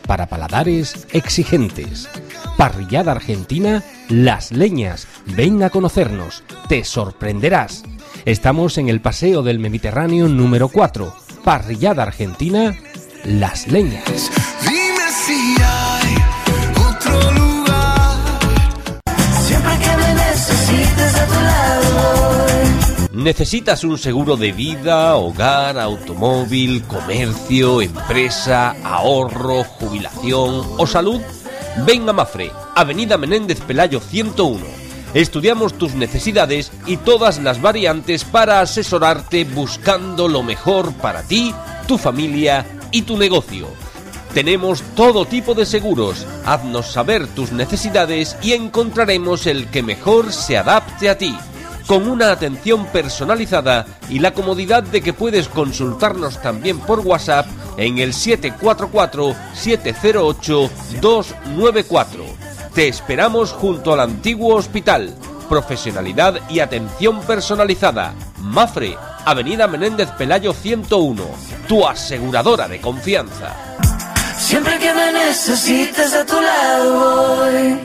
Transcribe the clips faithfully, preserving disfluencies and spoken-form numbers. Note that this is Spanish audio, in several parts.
para paladares exigentes. Parrillada argentina Las Leñas. Ven a conocernos, te sorprenderás. Estamos en el Paseo del Mediterráneo número cuatro. Parrillada argentina Las Leñas. Dime si hay otro lugar. Siempre que me necesites a tu lado. ¿Necesitas un seguro de vida, hogar, automóvil, comercio, empresa, ahorro, jubilación o salud? Ven a Mafre, Avenida Menéndez Pelayo ciento uno. Estudiamos tus necesidades y todas las variantes para asesorarte buscando lo mejor para ti, tu familia y tu negocio. Tenemos todo tipo de seguros. Haznos saber tus necesidades y encontraremos el que mejor se adapte a ti, con una atención personalizada y la comodidad de que puedes consultarnos también por WhatsApp en el siete cuatro cuatro, siete cero ocho, dos nueve cuatro. Te esperamos junto al antiguo hospital. Profesionalidad y atención personalizada. Mafre, Avenida Menéndez Pelayo ciento uno. Tu aseguradora de confianza. Siempre que me necesites a tu lado voy.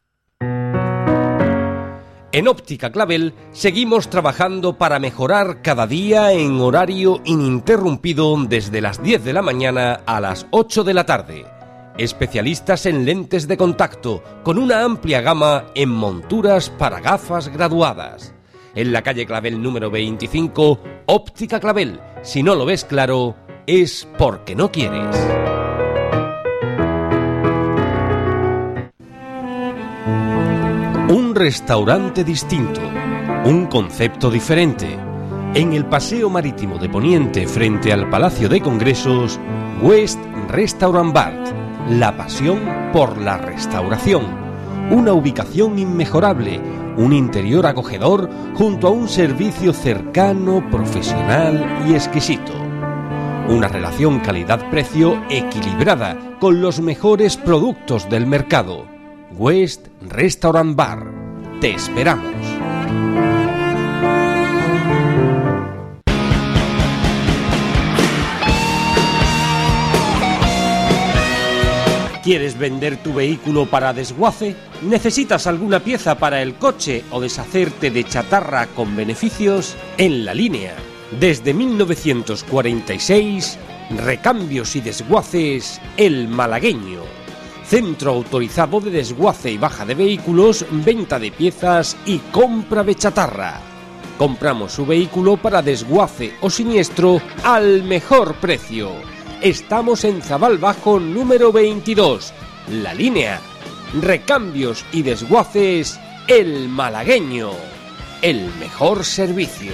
En Óptica Clavel seguimos trabajando para mejorar cada día en horario ininterrumpido desde las diez de la mañana a las ocho de la tarde. Especialistas en lentes de contacto con una amplia gama en monturas para gafas graduadas. En la calle Clavel número veinticinco, Óptica Clavel. Si no lo ves claro, es porque no quieres. Un restaurante distinto, un concepto diferente. En el Paseo Marítimo de Poniente, frente al Palacio de Congresos, West Restaurant Bar, la pasión por la restauración. Una ubicación inmejorable, un interior acogedor junto a un servicio cercano, profesional y exquisito. Una relación calidad-precio equilibrada con los mejores productos del mercado. West Restaurant Bar. Te esperamos. ¿Quieres vender tu vehículo para desguace? ¿Necesitas alguna pieza para el coche o deshacerte de chatarra con beneficios? En La Línea, desde mil novecientos cuarenta y seis, recambios y desguaces El Malagueño. Centro autorizado de desguace y baja de vehículos, venta de piezas y compra de chatarra. Compramos su vehículo para desguace o siniestro al mejor precio. Estamos en Zabal Bajo número veintidós. La Línea. Recambios y desguaces El Malagueño. El mejor servicio.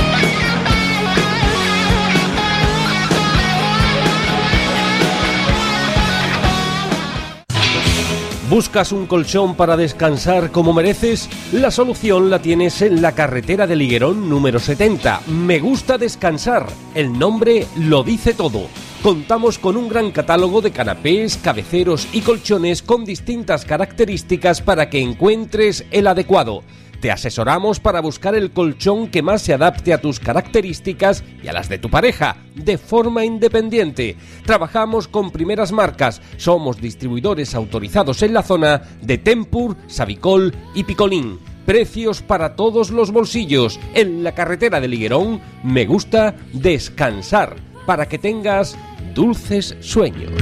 ¿Buscas un colchón para descansar como mereces? La solución la tienes en la carretera de Liguerón número setenta. Me gusta descansar. El nombre lo dice todo. Contamos con un gran catálogo de canapés, cabeceros y colchones con distintas características para que encuentres el adecuado. Te asesoramos para buscar el colchón que más se adapte a tus características y a las de tu pareja, de forma independiente. Trabajamos con primeras marcas. Somos distribuidores autorizados en la zona de Tempur, Savicol y Picolín. Precios para todos los bolsillos. En la carretera de Liguerón, me gusta descansar para que tengas dulces sueños.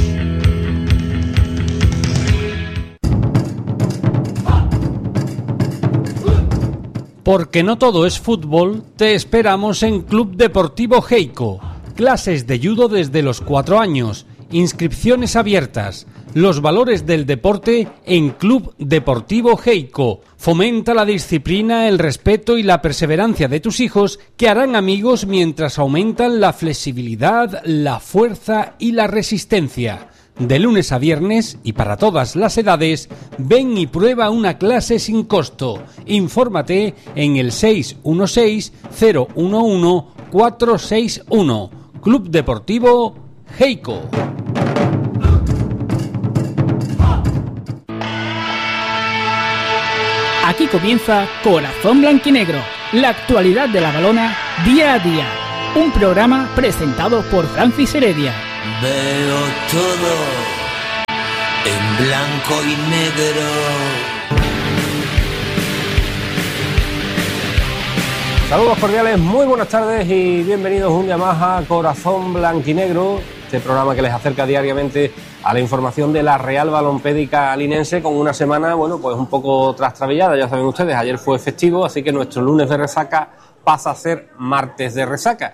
Porque no todo es fútbol, te esperamos en Club Deportivo Heico. Clases de judo desde los cuatro años, inscripciones abiertas. Los valores del deporte en Club Deportivo Heico. Fomenta la disciplina, el respeto y la perseverancia de tus hijos, que harán amigos mientras aumentan la flexibilidad, la fuerza y la resistencia. De lunes a viernes y para todas las edades, ven y prueba una clase sin costo. Infórmate en el seis uno seis, cero uno uno, cuatro seis uno. Club Deportivo Heico. Aquí comienza Corazón Blanquinegro, la actualidad de la balona día a día. Un programa presentado por Francis Heredia. Veo todo en blanco y negro. Saludos cordiales, muy buenas tardes y bienvenidos un día más a Corazón Blanquinegro, este programa que les acerca diariamente a la información de la Real Balompédica Linense con una semana, bueno, pues un poco trastrabillada, ya saben ustedes, ayer fue festivo, así que nuestro lunes de resaca pasa a ser martes de resaca.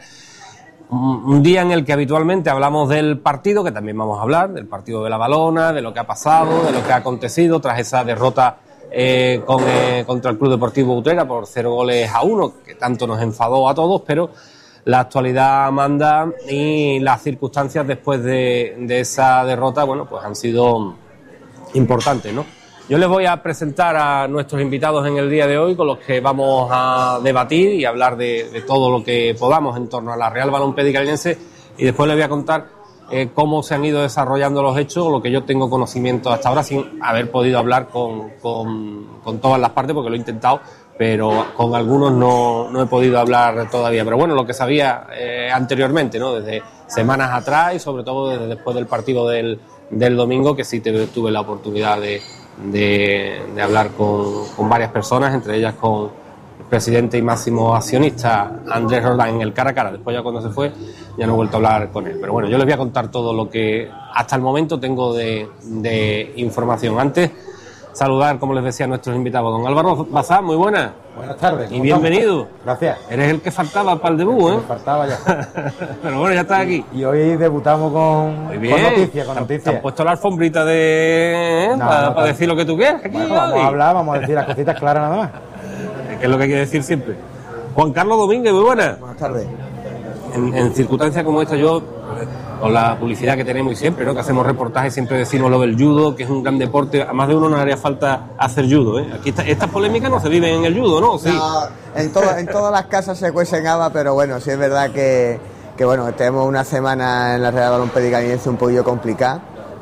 Un día en el que habitualmente hablamos del partido, que también vamos a hablar, del partido de la Valona, de lo que ha pasado, de lo que ha acontecido tras esa derrota Eh, con, eh, contra el Club Deportivo Utrera por cero goles a uno, que tanto nos enfadó a todos, pero la actualidad manda y las circunstancias después de, de esa derrota, bueno, pues han sido importantes, ¿no? Yo les voy a presentar a nuestros invitados en el día de hoy, con los que vamos a debatir y hablar de, de todo lo que podamos en torno a la Real Balompédica Linense, y después les voy a contar Eh, cómo se han ido desarrollando los hechos, lo que yo tengo conocimiento hasta ahora, sin haber podido hablar con, con, con todas las partes, porque lo he intentado, pero con algunos no, no he podido hablar todavía. Pero bueno, lo que sabía eh, anteriormente, ¿no? Desde semanas atrás y sobre todo desde después del partido del, del domingo, que sí te, tuve la oportunidad de, de, de hablar con, con varias personas, entre ellas con el presidente y máximo accionista Andrés Roldán en el cara a cara. Después, ya cuando se fue, ya no he vuelto a hablar con él. Pero bueno, yo les voy a contar todo lo que hasta el momento tengo de, de información. Antes, saludar, como les decía, a nuestros invitados. Don Álvaro Bazán, muy buenas. Buenas tardes. Y bienvenido. Estamos? Gracias. Eres el que faltaba para el debut, ¿eh? Me faltaba ya. Pero bueno, ya estás aquí. Y hoy debutamos con, muy bien. con noticias, con noticias. ¿Te has puesto la alfombrita de... ¿eh? No, para, no, para decir lo que tú quieras? Aquí, bueno, vamos a hablar, vamos a decir las cositas claras nada más. Que es lo que hay que decir siempre. Juan Carlos Domínguez, muy buenas. Buenas tardes. En, en circunstancias como esta, yo, con la publicidad que tenemos y siempre, ¿no? Que hacemos reportajes, siempre decimos lo del judo, que es un gran deporte. A más de uno nos haría falta hacer judo, ¿eh? Aquí esta, estas polémicas no se viven en el judo, ¿no? ¿Sí? No, en, todo, en todas las casas se cuecen habas, pero bueno, sí es verdad que, que bueno, tenemos una semana en la Real Balompédica Linense un poquillo complicada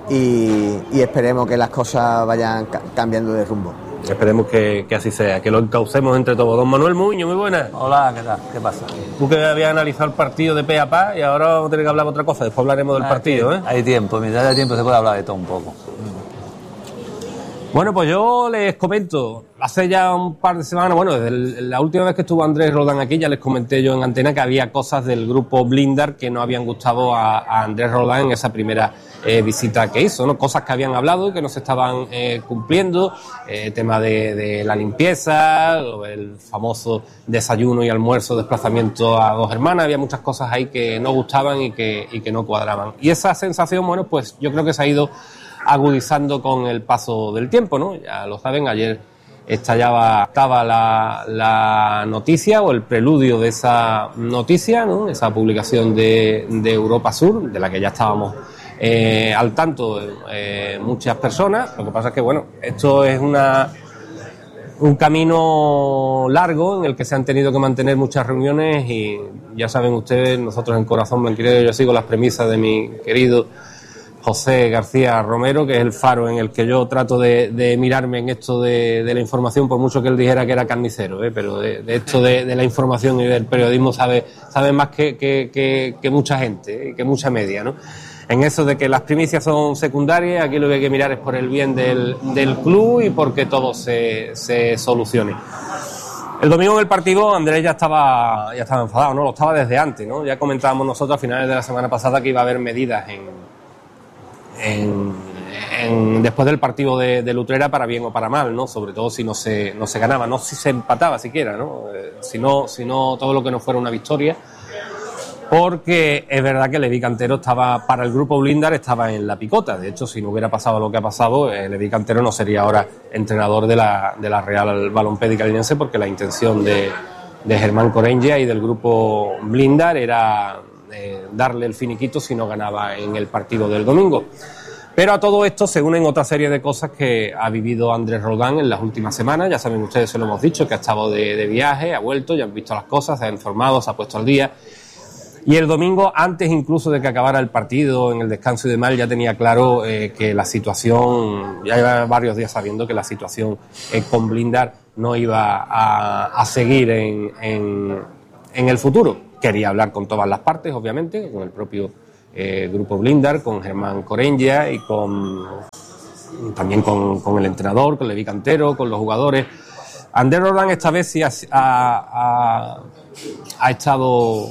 y, y esperemos que las cosas vayan ca- cambiando de rumbo. Esperemos que, que así sea, que lo encaucemos entre todos. Don Manuel Muñoz, muy buenas. Hola, ¿qué tal? ¿Qué pasa? Tú que habías analizado el partido de pe a pa y ahora vamos a tener que hablar de otra cosa, después hablaremos del Ah, partido, sí. ¿eh? Hay tiempo, mientras haya tiempo se puede hablar de todo un poco. Bueno, pues yo les comento, hace ya un par de semanas, bueno, desde el, la última vez que estuvo Andrés Roldán aquí, ya les comenté yo en antena que había cosas del grupo Blindar que no habían gustado a, a Andrés Roldán en esa primera eh, visita que hizo, ¿no? Cosas que habían hablado y que no se estaban eh, cumpliendo, eh, tema de, de la limpieza, el famoso desayuno y almuerzo, desplazamiento a dos hermanas, había muchas cosas ahí que no gustaban y que, y que no cuadraban. Y esa sensación, bueno, pues yo creo que se ha ido agudizando con el paso del tiempo, ¿no? Ya lo saben, ayer estallaba, estaba la, la noticia o el preludio de esa noticia, ¿no? Esa publicación de, de Europa Sur, de la que ya estábamos eh, al tanto eh, muchas personas. Lo que pasa es que, bueno, esto es una un camino largo en el que se han tenido que mantener muchas reuniones y ya saben ustedes, nosotros en Corazón Blanquinegro, yo sigo las premisas de mi querido José García Romero, que es el faro en el que yo trato de, de mirarme en esto de, de la información, por mucho que él dijera que era carnicero, ¿eh? Pero de, de esto de, de la información y del periodismo sabe, sabe más que, que, que, que mucha gente, ¿eh? Que mucha media, ¿no? En eso de que las primicias son secundarias, aquí lo que hay que mirar es por el bien del, del club y porque todo se, se solucione. El domingo en el partido Andrés ya estaba, ya estaba enfadado, ¿no? Lo estaba desde antes, ¿no? Ya comentábamos nosotros a finales de la semana pasada que iba a haber medidas en En, en, después del partido de, de Utrera, para bien o para mal, ¿no? Sobre todo si no se, no se ganaba, no si se empataba siquiera, ¿no? Eh, si no, si no todo lo que no fuera una victoria, porque es verdad que Levi Cantero estaba, para el grupo Blindar, estaba en la picota. De hecho, si no hubiera pasado lo que ha pasado, eh, Levi Cantero no sería ahora entrenador de la, de la Real Balompédica Linense, porque la intención de, de Germán Corengia y del grupo Blindar era Eh, darle el finiquito si no ganaba en el partido del domingo. Pero a todo esto se unen otra serie de cosas que ha vivido Andrés Roldán en las últimas semanas. Ya saben ustedes, se lo hemos dicho, que ha estado de, de viaje, ha vuelto, ya han visto las cosas, se ha informado, se ha puesto al día. Y el domingo, antes incluso de que acabara el partido, en el descanso y demás, ya tenía claro eh, que la situación, ya lleva varios días sabiendo que la situación eh, con Blindar no iba a, a seguir en, en, en el futuro. Quería hablar con todas las partes, obviamente, con el propio eh, grupo Blindar, con Germán Corengia y con, también con, con el entrenador, con Levi Cantero, con los jugadores. Andrés Roldán esta vez sí ha, ha, ha estado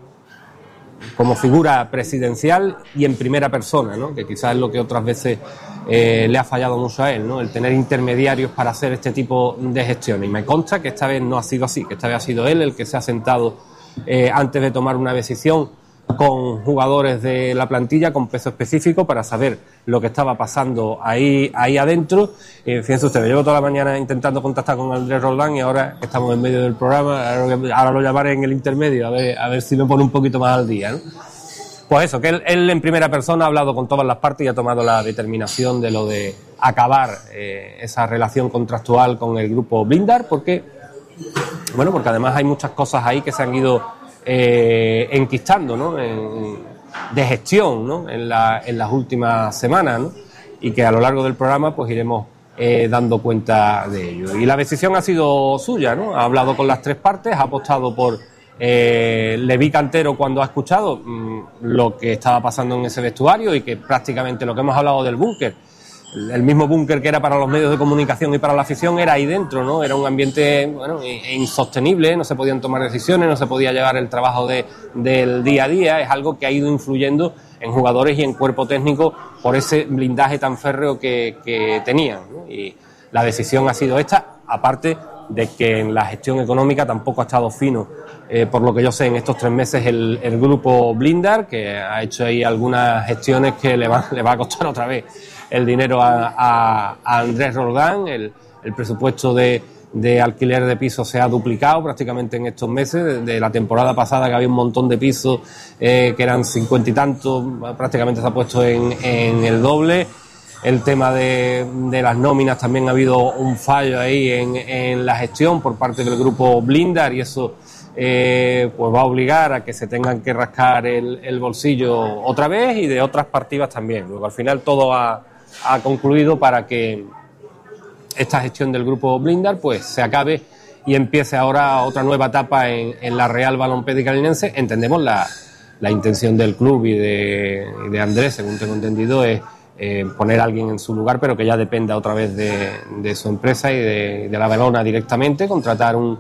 como figura presidencial y en primera persona, ¿no? Que quizás es lo que otras veces eh, le ha fallado mucho a él, ¿no? El tener intermediarios para hacer este tipo de gestiones. Y me consta que esta vez no ha sido así, que esta vez ha sido él el que se ha sentado eh, antes de tomar una decisión con jugadores de la plantilla con peso específico para saber lo que estaba pasando ahí ahí adentro. Eh, fíjense ustedes, llevo toda la mañana intentando contactar con Andrés Roldán y ahora que estamos en medio del programa, ahora, ahora lo llamaré en el intermedio a ver, a ver si me pone un poquito más al día, ¿no? Pues eso, que él, él en primera persona ha hablado con todas las partes y ha tomado la determinación de lo de acabar eh, esa relación contractual con el grupo Blindar, porque bueno, porque además hay muchas cosas ahí que se han ido Eh, enquistando, ¿no? En, de gestión, ¿no? En, la, en las últimas semanas, ¿no? Y que a lo largo del programa pues iremos eh, dando cuenta de ello. Y la decisión ha sido suya, ¿no? Ha hablado con las tres partes, ha apostado por eh, Levi Cantero cuando ha escuchado mmm, lo que estaba pasando en ese vestuario y que prácticamente lo que hemos hablado del búnker, el mismo búnker que era para los medios de comunicación y para la afición, era ahí dentro, ¿no? Era un ambiente, bueno, insostenible, no se podían tomar decisiones, no se podía llevar el trabajo de, del día a día. Es algo que ha ido influyendo en jugadores y en cuerpo técnico por ese blindaje tan férreo que, que tenían, ¿no? Y la decisión ha sido esta, aparte de que en la gestión económica tampoco ha estado fino, eh, por lo que yo sé, en estos tres meses el, el grupo Blindar, que ha hecho ahí algunas gestiones que le va, le va a costar otra vez el dinero a, a, a Andrés Roldán. El, el presupuesto de, de alquiler de pisos se ha duplicado prácticamente en estos meses. De, de la temporada pasada, que había un montón de pisos eh, que eran cincuenta y tantos, prácticamente se ha puesto en, en el doble. El tema de, de las nóminas, también ha habido un fallo ahí en, en la gestión por parte del grupo Blindar, y eso eh, pues va a obligar a que se tengan que rascar el, el bolsillo otra vez, y de otras partidas también. Luego al final todo ha ha concluido para que esta gestión del grupo Blindar pues se acabe y empiece ahora otra nueva etapa en, en la Real Balompédica Linense. Entendemos la, la intención del club y de, y de Andrés, según tengo entendido, es eh, poner a alguien en su lugar, pero que ya dependa otra vez de, de su empresa y de, de la Balona directamente, contratar un,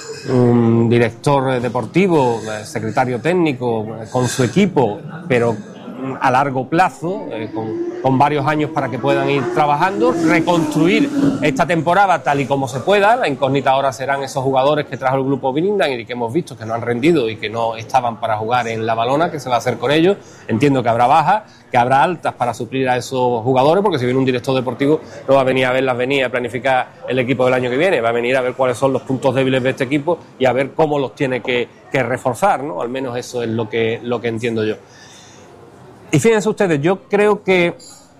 un director deportivo, secretario técnico con su equipo, pero a largo plazo, eh, con, con varios años para que puedan ir trabajando, reconstruir esta temporada tal y como se pueda. La incógnita ahora serán esos jugadores que trajo el grupo Blindar y que hemos visto que no han rendido y que no estaban para jugar en la Balona. ¿Qué se va a hacer con ellos? Entiendo que habrá bajas, que habrá altas para suplir a esos jugadores, porque si viene un director deportivo no va a venir a verlas venir a planificar el equipo del año que viene, va a venir a ver cuáles son los puntos débiles de este equipo y a ver cómo los tiene que, que reforzar, ¿no? Al menos eso es lo que, lo que entiendo yo. Y fíjense ustedes, yo creo que,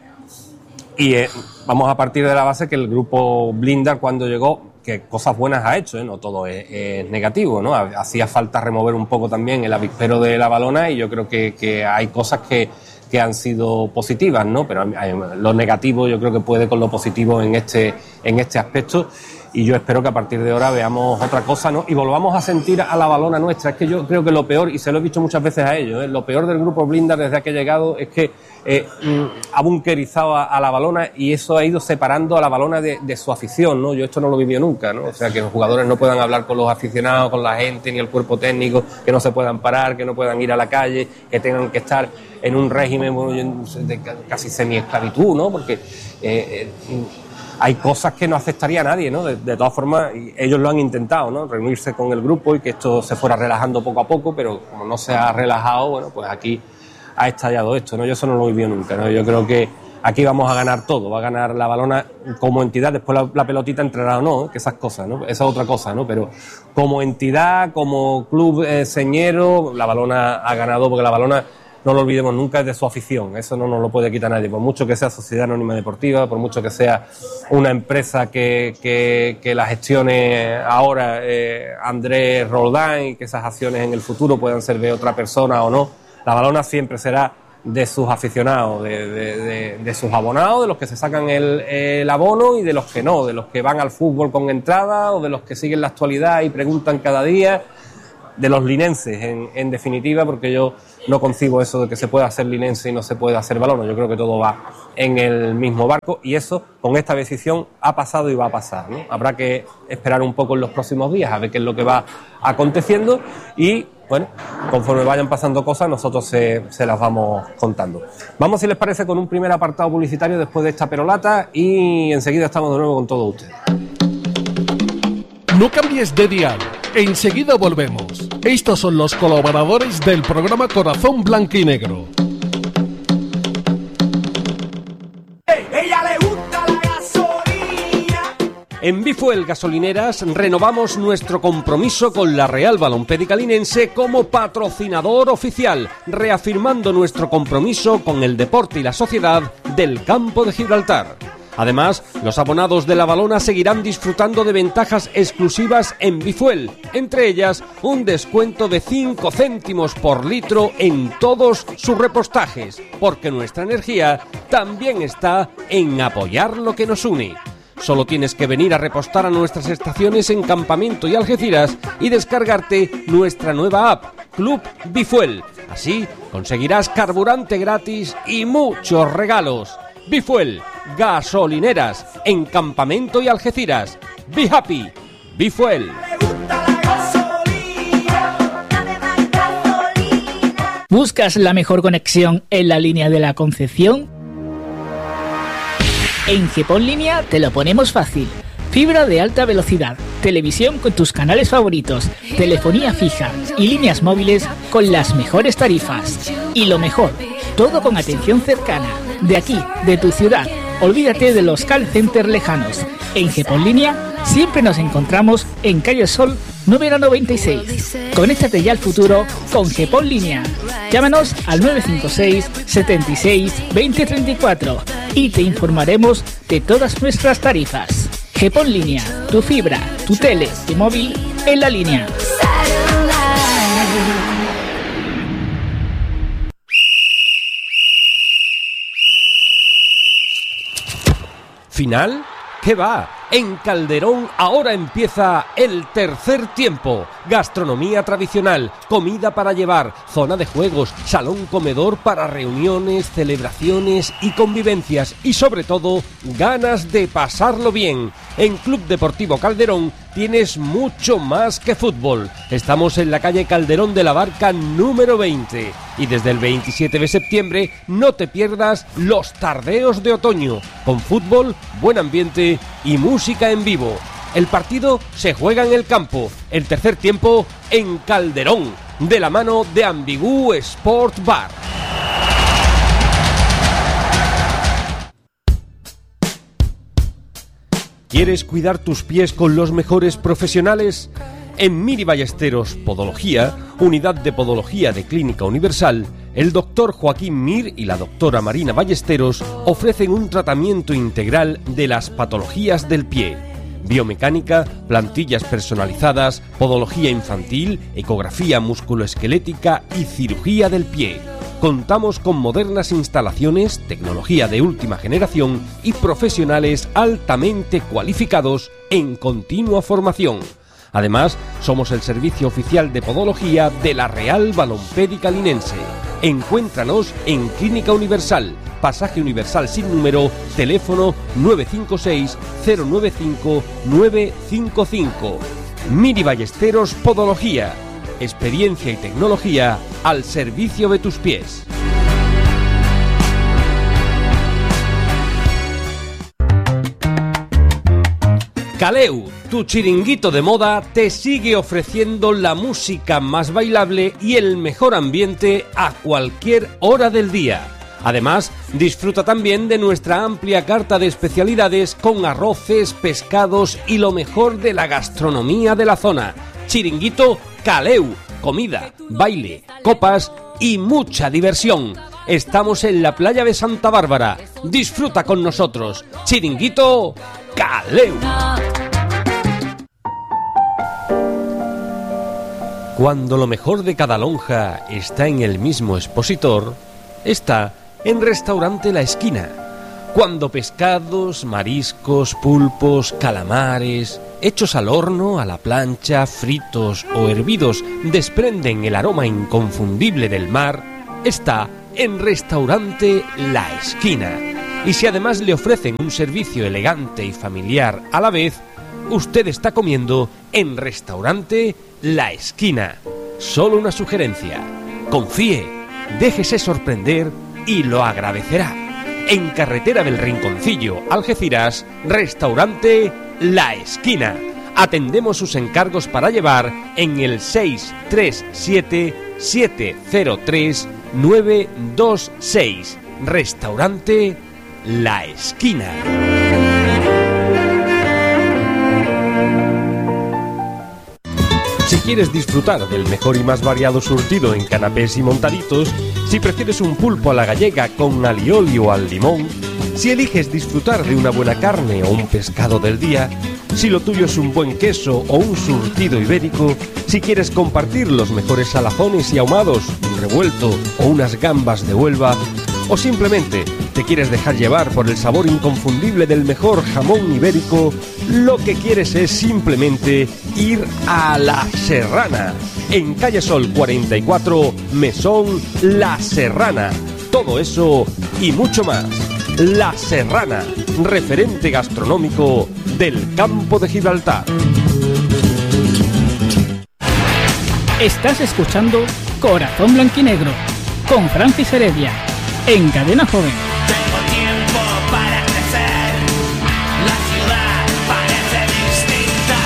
y eh, vamos a partir de la base que el grupo Blindar, cuando llegó, que cosas buenas ha hecho, ¿eh? No todo es, es negativo, ¿no? Hacía falta remover un poco también el avispero de la Balona, y yo creo que, que hay cosas que, que han sido positivas, ¿no? Pero lo negativo yo creo que puede con lo positivo en este, en este aspecto. Y yo espero que a partir de ahora veamos otra cosa, ¿no? Y volvamos a sentir a la Balona nuestra. Es que yo creo que lo peor, y se lo he dicho muchas veces a ellos, ¿eh? Lo peor del grupo Blindar desde que ha llegado es que eh, ha bunkerizado a, a la Balona, y eso ha ido separando a la Balona de, de su afición, ¿no? Yo esto no lo viví nunca, ¿no? O sea, que los jugadores no puedan hablar con los aficionados, con la gente, ni el cuerpo técnico, que no se puedan parar, que no puedan ir a la calle, que tengan que estar en un régimen, bueno, de casi semi-esclavitud, ¿no? Porque eh, eh, hay cosas que no aceptaría nadie, ¿no? De, de todas formas, ellos lo han intentado, ¿no? Reunirse con el grupo y que esto se fuera relajando poco a poco, pero como no se ha relajado, bueno, pues aquí ha estallado esto, ¿no? Yo eso no lo viví nunca, ¿no? Yo creo que aquí vamos a ganar todo, va a ganar la Balona como entidad, después la, la pelotita entrará o no, ¿eh? Que esas cosas, ¿no? Esa es otra cosa, ¿no? Pero como entidad, como club eh, señero, la Balona ha ganado, porque la Balona, no lo olvidemos nunca, es de su afición. Eso no nos lo puede quitar nadie. Por mucho que sea Sociedad Anónima Deportiva, por mucho que sea una empresa que, que, que la gestione ahora eh, Andrés Roldán, y que esas acciones en el futuro puedan ser de otra persona o no, la Balona siempre será de sus aficionados, de, de, de, de sus abonados, de los que se sacan el, el abono y de los que no, de los que van al fútbol con entrada o de los que siguen la actualidad y preguntan cada día. de los linenses, en, en definitiva, porque yo no concibo eso de que se pueda hacer linense y no se puede hacer balón. Yo creo que todo va en el mismo barco y eso con esta decisión ha pasado y va a pasar, ¿no? Habrá que esperar un poco en los próximos días a ver qué es lo que va aconteciendo y, bueno, conforme vayan pasando cosas nosotros se, se las vamos contando. Vamos, si les parece, con un primer apartado publicitario después de esta perolata y enseguida estamos de nuevo con todos ustedes. No cambies de dial, enseguida volvemos. Estos son los colaboradores del programa Corazón Blanquinegro. En Bifuel Gasolineras renovamos nuestro compromiso con la Real Balompédica Linense como patrocinador oficial, reafirmando nuestro compromiso con el deporte y la sociedad del Campo de Gibraltar. Además, los abonados de la Balona seguirán disfrutando de ventajas exclusivas en Bifuel, entre ellas un descuento de cinco céntimos por litro en todos sus repostajes, porque nuestra energía también está en apoyar lo que nos une. Solo tienes que venir a repostar a nuestras estaciones en Campamento y Algeciras y descargarte nuestra nueva app, Club Bifuel. Así conseguirás carburante gratis y muchos regalos. Bifuel, gasolineras en Campamento y Algeciras. Be happy, Bifuel. ¿Buscas la mejor conexión en la línea de la Concepción? En Gepón Línea te lo ponemos fácil. Fibra de alta velocidad, televisión con tus canales favoritos, telefonía fija y líneas móviles con las mejores tarifas. Y lo mejor, todo con atención cercana, de aquí, de tu ciudad. Olvídate de los call centers lejanos. En Gepón Línea siempre nos encontramos en Calle Sol número noventa y seis. Conéctate ya al futuro con Gepón Línea. Llámanos al nueve cinco seis, setenta y seis, veinte treinta y cuatro y te informaremos de todas nuestras tarifas. Gepón Línea, tu fibra, tu tele, tu móvil en la línea. ¿Final? ¿Qué va? En Calderón ahora empieza el tercer tiempo. Gastronomía tradicional, comida para llevar, zona de juegos, salón comedor para reuniones, celebraciones y convivencias y sobre todo ganas de pasarlo bien. En Club Deportivo Calderón tienes mucho más que fútbol. Estamos en la calle Calderón de la Barca número veinte y desde el veintisiete de septiembre no te pierdas los tardeos de otoño con fútbol, buen ambiente y música en vivo. El partido se juega en el campo, el tercer tiempo en Calderón, de la mano de Ambigú Sport Bar. ¿Quieres cuidar tus pies con los mejores profesionales? En Miri Ballesteros Podología, unidad de podología de Clínica Universal, el doctor Joaquín Mir y la doctora Marina Ballesteros ofrecen un tratamiento integral de las patologías del pie. Biomecánica, plantillas personalizadas, podología infantil, ecografía musculoesquelética y cirugía del pie. Contamos con modernas instalaciones, tecnología de última generación y profesionales altamente cualificados en continua formación. Además, somos el servicio oficial de podología de la Real Balompédica Linense. Encuéntranos en Clínica Universal, Pasaje Universal sin número, teléfono nueve cinco seis, cero nueve cinco, nueve cinco cinco. Miri Ballesteros Podología. Experiencia y tecnología al servicio de tus pies. Caleu, tu chiringuito de moda, te sigue ofreciendo la música más bailable y el mejor ambiente a cualquier hora del día. Además, disfruta también de nuestra amplia carta de especialidades con arroces, pescados y lo mejor de la gastronomía de la zona. Chiringuito Caleu, comida, baile, copas y mucha diversión. Estamos en la playa de Santa Bárbara. Disfruta con nosotros. Chiringuito Caleu. Cuando lo mejor de cada lonja está en el mismo expositor, está en Restaurante La Esquina. Cuando pescados, mariscos, pulpos, calamares, hechos al horno, a la plancha, fritos o hervidos, desprenden el aroma inconfundible del mar, está en Restaurante La Esquina. Y si además le ofrecen un servicio elegante y familiar a la vez, usted está comiendo en Restaurante La Esquina. Solo una sugerencia: confíe, déjese sorprender y lo agradecerá. En Carretera del Rinconcillo, Algeciras, Restaurante La Esquina. Atendemos sus encargos para llevar en el seis tres siete siete cero tres nueve dos seis. Restaurante La Esquina. Si quieres disfrutar del mejor y más variado surtido en canapés y montaditos, si prefieres un pulpo a la gallega con alioli o al limón, si eliges disfrutar de una buena carne o un pescado del día, si lo tuyo es un buen queso o un surtido ibérico, si quieres compartir los mejores salazones y ahumados, un revuelto o unas gambas de Huelva, o simplemente te quieres dejar llevar por el sabor inconfundible del mejor jamón ibérico, lo que quieres es simplemente ir a La Serrana. En Calle Sol cuarenta y cuatro, Mesón La Serrana. Todo eso y mucho más. La Serrana, referente gastronómico del campo de Gibraltar. Estás escuchando Corazón Blanquinegro con Francis Heredia en Cadena Joven. Tengo tiempo para crecer, la ciudad parece distinta.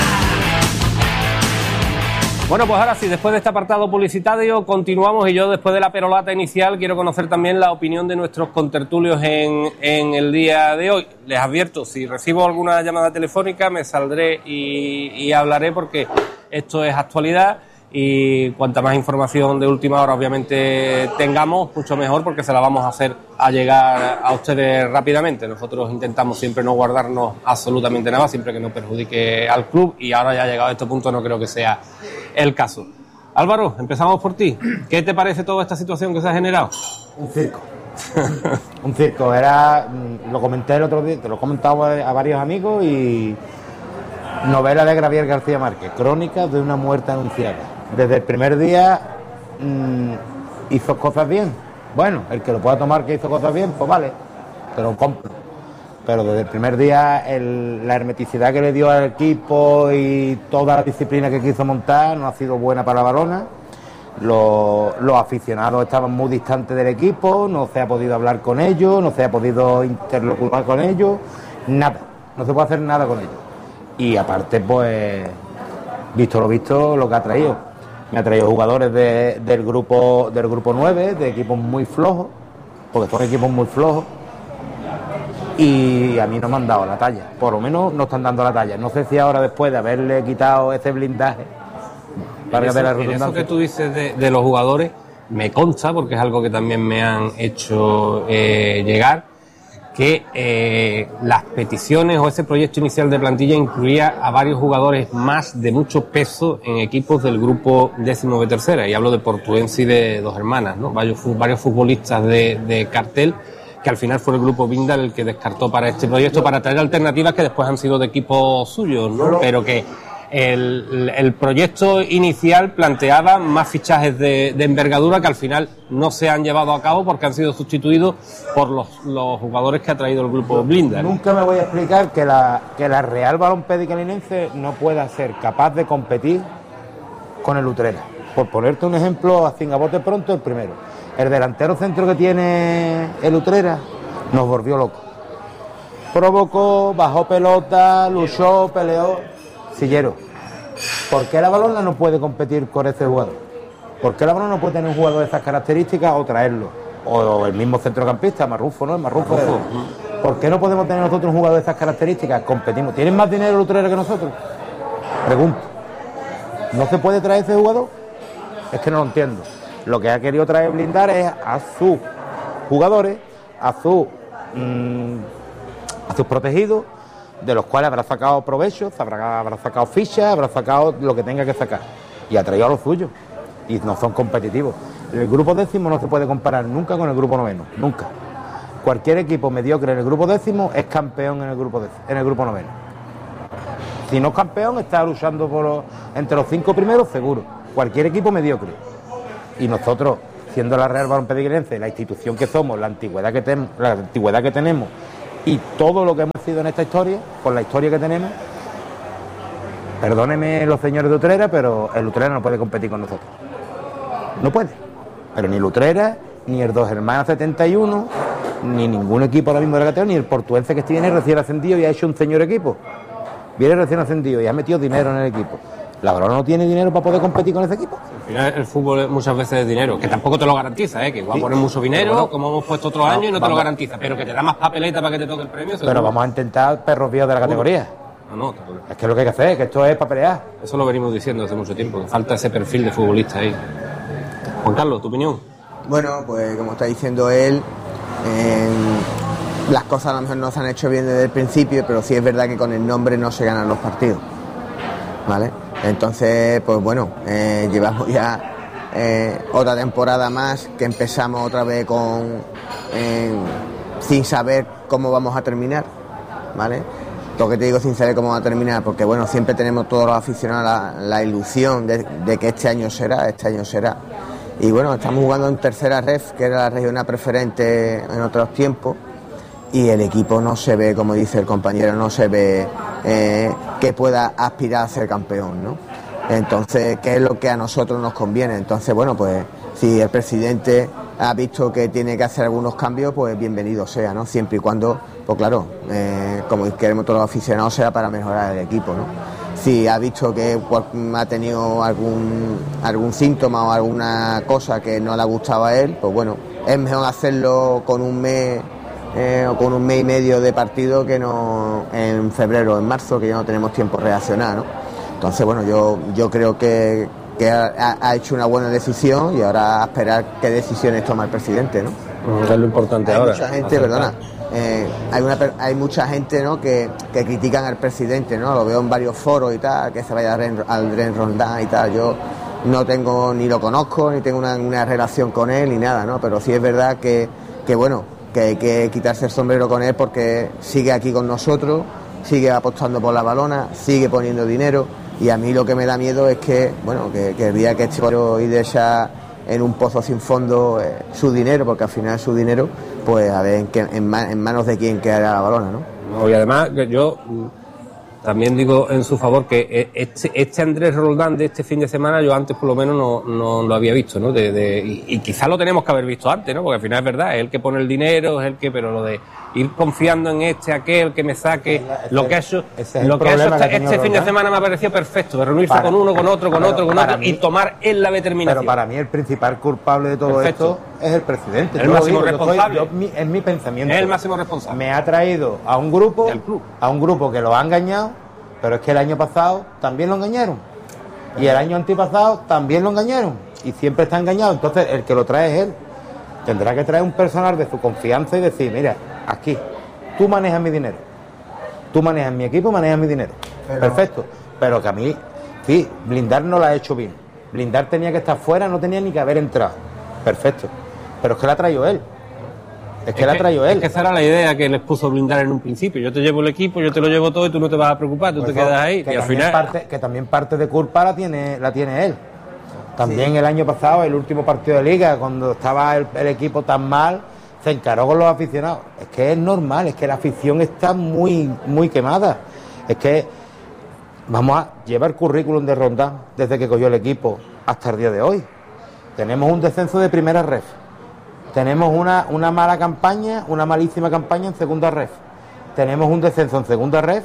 Bueno, pues ahora sí, después de este apartado publicitario continuamos, y yo después de la perolata inicial quiero conocer también la opinión de nuestros contertulios en, en el día de hoy. Les advierto, si recibo alguna llamada telefónica me saldré y, y hablaré, porque esto es actualidad. Y cuanta más información de última hora obviamente tengamos, mucho mejor, porque se la vamos a hacer a llegar a ustedes rápidamente. Nosotros intentamos siempre no guardarnos absolutamente nada, siempre que no perjudique al club, y ahora ya llegado a este punto no creo que sea el caso. Álvaro, empezamos por ti. ¿Qué te parece toda esta situación que se ha generado? Un circo. Un circo. Era, lo comenté el otro día, te lo he comentado a varios amigos, y novela de Gabriel García Márquez, Crónicas de una muerte anunciada. Desde el primer día mmm, hizo cosas bien. Bueno, el que lo pueda tomar que hizo cosas bien, pues vale, pero compro. Pero desde el primer día el, la hermeticidad que le dio al equipo y toda la disciplina que quiso montar no ha sido buena para la Balona. Los, los aficionados estaban muy distantes del equipo, no se ha podido hablar con ellos, no se ha podido interlocutar con ellos, nada, no se puede hacer nada con ellos. Y aparte, pues, visto lo visto, lo que ha traído. Me ha traído jugadores de, del grupo del grupo nueve, de equipos muy flojos, porque son equipos muy flojos, y a mí no me han dado la talla, por lo menos no están dando la talla. No sé si ahora, después de haberle quitado ese blindaje, para eso, ver la en redundancia. eso que tú dices de, de los jugadores, me consta, porque es algo que también me han hecho eh, llegar, que eh, las peticiones o ese proyecto inicial de plantilla incluía a varios jugadores más de mucho peso en equipos del grupo décimo de tercera, y hablo de Portuense y de Dos Hermanas, ¿no? Varios, varios futbolistas de, de cartel, que al final fue el grupo Bindal el que descartó para este proyecto, para traer alternativas que después han sido de equipos suyos, ¿no? Pero que el, el proyecto inicial planteaba más fichajes de, de envergadura, que al final no se han llevado a cabo porque han sido sustituidos por los, los jugadores que ha traído el grupo Blinda. Nunca me voy a explicar que la, que la Real Balompédica Linense no pueda ser capaz de competir con el Utrera. Por ponerte un ejemplo, así a bote pronto, el primero. El delantero centro que tiene el Utrera nos volvió locos. Provocó, bajó pelota, luchó, peleó. Sillero, ¿por qué la Balona no puede competir con ese jugador? ¿Por qué la Balona no puede tener un jugador de esas características o traerlo? O el mismo centrocampista, Marrufo, ¿no? El Marrufo. Marrufo. ¿Por qué no podemos tener nosotros un jugador de esas características? Competimos. ¿Tienen más dinero el Utrera que nosotros? Pregunto. ¿No se puede traer ese jugador? Es que no lo entiendo. Lo que ha querido traer Blindar es a sus jugadores, a, su, mmm, a sus protegidos, de los cuales habrá sacado provecho, habrá, habrá sacado fichas, habrá sacado lo que tenga que sacar. Y ha traído a los suyos. Y no son competitivos. El grupo décimo no se puede comparar nunca con el grupo noveno. Nunca. Cualquier equipo mediocre en el grupo décimo es campeón en el grupo, décimo, en el grupo noveno. Si no es campeón, está luchando por los, entre los cinco primeros, seguro. Cualquier equipo mediocre. Y nosotros, siendo la Real Valladolid, la institución que somos, la antigüedad que, ten, la antigüedad que tenemos y todo lo que hemos sido en esta historia, con la historia que tenemos, perdónenme los señores de Utrera, pero el Utrera no puede competir con nosotros. No puede. Pero ni el Utrera, ni el Dos Hermanas setenta y uno, ni ningún equipo ahora mismo de la categoría, ni el portuense que viene recién ascendido y ha hecho un señor equipo. Viene recién ascendido y ha metido dinero en el equipo. La Valona no tiene dinero para poder competir con ese equipo. Al final el fútbol muchas veces es dinero, que tampoco te lo garantiza, ¿eh? Que igual sí, pones mucho dinero, bueno, como hemos puesto otros no, años, y no vamos, te lo garantiza, pero que te da más papeleta para que te toque el premio. Pero vamos a intentar perros vivos de la categoría. No, no, es que es lo que hay que hacer, que esto es para pelear. Eso lo venimos diciendo hace mucho tiempo, que falta ese perfil de futbolista ahí. Juan Carlos, ¿tu opinión? Bueno, pues como está diciendo él, eh, las cosas a lo mejor no se han hecho bien desde el principio, pero sí es verdad que con el nombre no se ganan los partidos, ¿vale? Entonces, pues bueno, eh, llevamos ya eh, otra temporada más que empezamos otra vez con eh, sin saber cómo vamos a terminar, ¿vale? Lo que te digo sin saber cómo va a terminar, porque bueno, siempre tenemos todos los aficionados la, la ilusión de, de que este año será, este año será. Y bueno, estamos jugando en tercera ref, que era la regional preferente en otros tiempos, y el equipo no se ve, como dice el compañero, no se ve eh, que pueda aspirar a ser campeón, ¿no? Entonces, ¿qué es lo que a nosotros nos conviene? Entonces, bueno, pues si el presidente ha visto que tiene que hacer algunos cambios, pues bienvenido sea, ¿no? Siempre y cuando, pues claro, eh, como queremos todos los aficionados, sea para mejorar el equipo, ¿no? Si ha visto que ha tenido algún algún síntoma o alguna cosa que no le ha gustado a él, pues bueno, es mejor hacerlo con un mes eh, o con un mes y medio de partido que no en febrero o en marzo, que ya no tenemos tiempo de reaccionar, ¿no? Entonces, bueno, yo yo creo que, que ha, ha hecho una buena decisión y ahora a esperar qué decisiones toma el presidente, ¿no? Es lo importante hay ahora. Mucha gente, perdona, eh, hay una hay mucha gente, ¿no?, que, que critican al presidente, ¿no? Lo veo en varios foros y tal, que se vaya al Dren Rondán y tal. Yo no tengo, ni lo conozco, ni tengo una, una relación con él, ni nada, ¿no? Pero sí es verdad que, que bueno, que hay que quitarse el sombrero con él porque sigue aquí con nosotros, sigue apostando por la Valona, sigue poniendo dinero, y a mí lo que me da miedo es que, bueno, que, que el día que este y deja en un pozo sin fondo eh, su dinero, porque al final es su dinero, pues a ver en, qué, en, man, en manos de quién quedará la Valona, ¿no? No, y además que yo también digo en su favor que este, este Andrés Roldán de este fin de semana yo antes por lo menos no, no lo había visto, ¿no? De, de, y, y quizás lo tenemos que haber visto antes, ¿no? Porque al final es verdad, es el que pone el dinero, es el que, pero lo de ir confiando en este, aquel, que me saque, ese, lo que ha hecho, lo que ha hecho este, este fin de semana me ha parecido perfecto, de reunirse para, con uno, con otro, con otro, con otro, mí, y tomar él la determinación. Pero para mí el principal culpable de todo perfecto. Esto es el presidente. El yo máximo digo, responsable. Yo soy, yo, es mi pensamiento. Es el máximo responsable. Me ha traído a un grupo, club. a un grupo que lo ha engañado, pero es que el año pasado también lo engañaron. Y el año antepasado también lo engañaron. Y siempre está engañado. Entonces el que lo trae es él. Tendrá que traer un personal de su confianza y decir, mira, aquí, tú manejas mi dinero. Tú manejas mi equipo, manejas mi dinero. Pero... Perfecto. Pero que a mí, sí, Blindar no lo ha hecho bien. Blindar tenía que estar fuera, no tenía ni que haber entrado. Perfecto. Pero es que la ha traído él. Es que es la ha traído él. Es que esa era la idea que les puso Blindar en un principio. Yo te llevo el equipo, yo te lo llevo todo y tú no te vas a preocupar, tú pues te quedas ahí. Que y al final... Parte, que también parte de culpa la tiene, la tiene él. También sí. El año pasado, el último partido de Liga, cuando estaba el, el equipo tan mal, se encaró con los aficionados. Es que es normal, es que la afición está muy, muy quemada. Es que vamos a llevar el currículum de Rondán desde que cogió el equipo hasta el día de hoy. Tenemos un descenso de primera ref. Tenemos una, una mala campaña, una malísima campaña en segunda ref. Tenemos un descenso en segunda ref.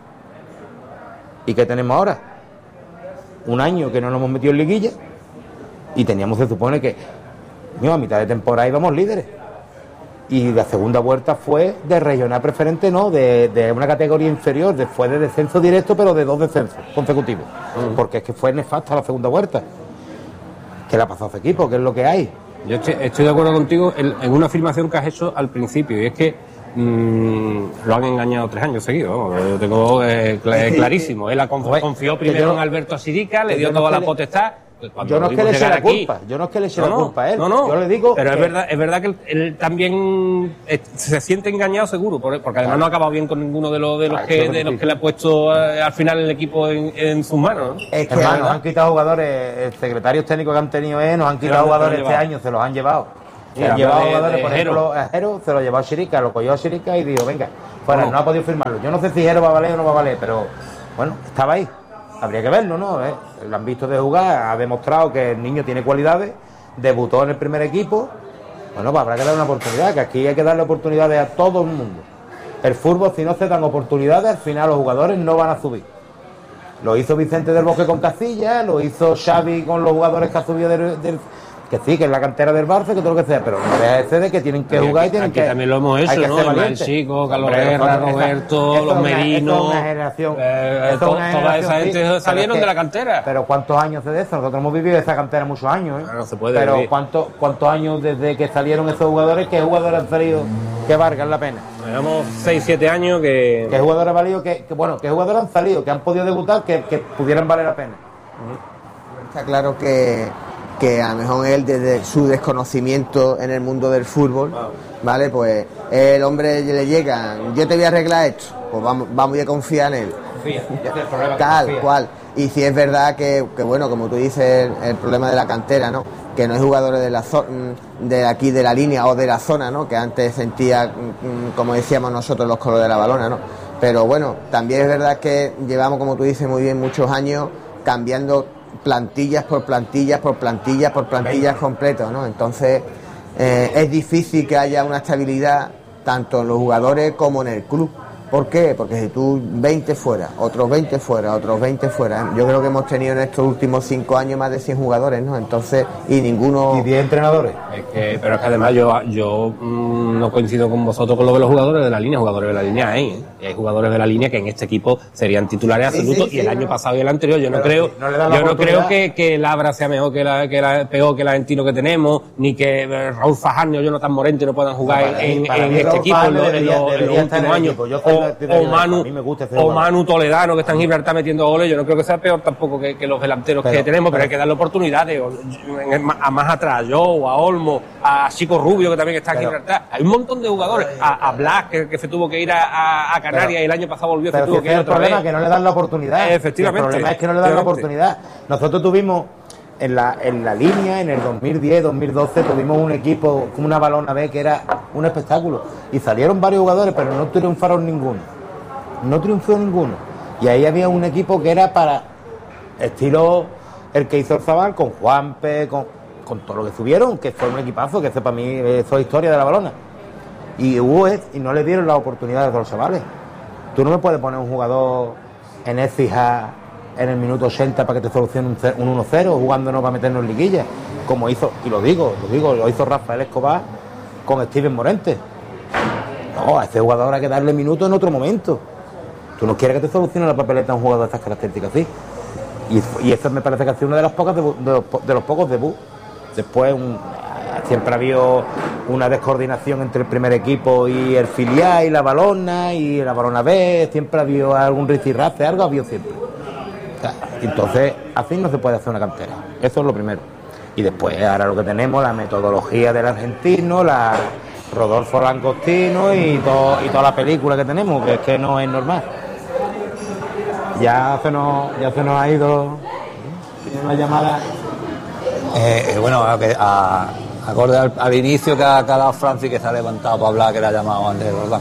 ¿Y qué tenemos ahora? Un año que no nos hemos metido en liguilla y teníamos, se supone que no, a mitad de temporada íbamos líderes. Y la segunda vuelta fue de regional preferente, no, de, de una categoría inferior, de, fue de descenso directo, pero de dos descensos consecutivos. Mm. Porque es que fue nefasta la segunda vuelta. ¿Qué le ha pasado a ese equipo? ¿Qué es lo que hay? Yo estoy, estoy de acuerdo contigo en, en una afirmación que has hecho al principio, y es que mmm, lo han engañado tres años seguidos, ¿no? Lo tengo eh, cl- clarísimo. Él confió primero en Alberto Asirica, le dio toda la potestad, Cuando yo no es que vimos le eche llegar la aquí- culpa, yo no es que le eche No, la no, culpa a él. no, no. Yo le digo Pero es que- verdad, es verdad que él, él también eh, se siente engañado seguro, por- porque además no ha acabado bien con ninguno de los de los Claro, que eso es lo de que los sí. que le ha puesto eh, al final el equipo en, en sus manos, ¿no? Es que Hermano, nos ¿verdad? han quitado jugadores, el secretarios técnicos que han tenido él, nos han ¿De quitado dónde se lo jugadores han este llevado? año, se los han llevado. Se Mira, han llevado de- jugadores, de por Jero. ejemplo, a Jero se lo llevó a Chirica, lo cogió a Chirica y dijo, venga, fuera, No. no ha podido firmarlo. Yo no sé si Jero va a valer o no va a valer, pero bueno, estaba ahí. Habría que verlo, ¿no? ¿Eh? Lo han visto de jugar, ha demostrado que el niño tiene cualidades, debutó en el primer equipo. Bueno, pues habrá que darle una oportunidad, que aquí hay que darle oportunidades a todo el mundo. El fútbol, si no se dan oportunidades, al final los jugadores no van a subir. Lo hizo Vicente del Bosque con Castilla, lo hizo Xavi con los jugadores que ha subido del, del- que sí, que es la cantera del Barça, que todo lo que sea, pero no deja de ser de que tienen que Aquí- jugar y tienen aquí que... también lo hemos hay hecho, que ¿no? ser El valientes. Chico, Carlos Hombre, Guerra, nosotros- Roberto, esto los es una- Merinos, esto es una generación, eh, esto es to- una toda generación, esa gente sí, pero salieron es que- de la cantera. Pero ¿cuántos años de eso? Nosotros hemos vivido esa cantera muchos años, ¿eh? No, no se puede Pero vivir. ¿cuántos, ¿cuántos años desde que salieron esos jugadores? ¿Qué jugadores han salido que valgan la pena? Llevamos seis siete años que... ¿Qué jugadores han valido que, que, bueno, qué jugadores han salido, que han podido debutar, que, que pudieran valer la pena? Está claro que, que a lo mejor él, desde su desconocimiento en el mundo del fútbol, ¿vale? Pues el hombre le llega, yo te voy a arreglar esto, pues vamos, vamos a confiar en él. Tal cual. Y si es verdad que, que, bueno, como tú dices, el, el problema de la cantera, ¿no? Que no hay jugadores de la zo- de aquí de la línea o de la zona, ¿no? Que antes sentía, mm, como decíamos nosotros, los colores de la balona, ¿no? Pero bueno, también es verdad que llevamos, como tú dices muy bien, muchos años cambiando plantillas por plantillas por plantillas por plantillas completas, ¿no? Entonces eh, es difícil que haya una estabilidad tanto en los jugadores como en el club. ¿Por qué? Porque si tú veinte fuera, otros veinte fuera, otros veinte fuera, yo creo que hemos tenido en estos últimos cinco años más de cien jugadores, ¿no? Entonces, y ninguno... Y diez entrenadores. Es que, pero es que además yo, yo mm, no coincido con vosotros con lo de los jugadores de la línea, jugadores de la línea hay, ¿eh? Y hay jugadores de la línea que en este equipo serían titulares Sí, absolutos sí, y el sí, año no. pasado y el anterior yo no Pero creo, sí, no le dan la yo no creo oportunidad. que, que Labra sea mejor que la, que la peor que el argentino que tenemos, ni que eh, Raúl Fajardo o Jonathan Morente no puedan jugar Para mí- en, para en mí este Raúl equipo en, Fajardo los- en debería- los- en los debería estar en últimos el años. equipo. Yo soy O, partidario o de- Manu, a mí me gusta ese o jugador. Manu Toledano que está en Gibraltar metiendo goles, yo no creo que sea peor tampoco que, que los delanteros Pero- que tenemos, pero, pero- hay que darle oportunidades o- en- a más atrás, yo, a Olmo, a Chico Rubio que también está en Pero- Gibraltar, hay un montón de jugadores, a, a Blas que, que se tuvo que ir a, a- a Canarias Pero- y el año pasado volvió, se Pero tuvo si que ese ir es el otra problema, vez. que no le dan la oportunidad. Eh, efectivamente. El problema es que no le dan la Efectivamente. oportunidad. Nosotros tuvimos en la, en la línea, en el dos mil diez, dos mil doce, tuvimos un equipo, una balona B que era un espectáculo. Y salieron varios jugadores, pero no triunfaron ninguno. No triunfó ninguno. Y ahí había un equipo que era para estilo el que hizo el Zabal, con Juanpe, con, con todo lo que subieron, que fue un equipazo, que eso para mí eso es historia de la balona. Y hubo es- y no le dieron las oportunidades a los chavales. Tú no me puedes poner un jugador en Écija en el minuto ochenta para que te solucione un, ce- un uno cero jugándonos para meternos en liguilla, como hizo, y lo digo, lo digo, lo hizo Rafael Escobar con Steven Morente. No, a ese jugador hay que darle minutos en otro momento. Tú no quieres que te solucione la papeleta a un jugador de estas características así. Y, y eso me parece que ha sido uno de los pocos debu- de los, po- de los pocos debuts. Después un, siempre ha habido una descoordinación entre el primer equipo y el filial y la balona y la balona B, siempre ha habido algún rifirrafe, algo ha habido siempre. O sea, entonces, así no se puede hacer una cantera. Eso es lo primero. Y después, ahora lo que tenemos, la metodología del argentino, la Rodolfo Langostino y, todo, y toda la película que tenemos, que es que no es normal. Ya se nos, ya se nos ha ido una llamada. Eh, eh, bueno, a, que- a- acorde al, al inicio que ha, que ha dado Francis, que se ha levantado para hablar, que le ha llamado Andrés Roldán,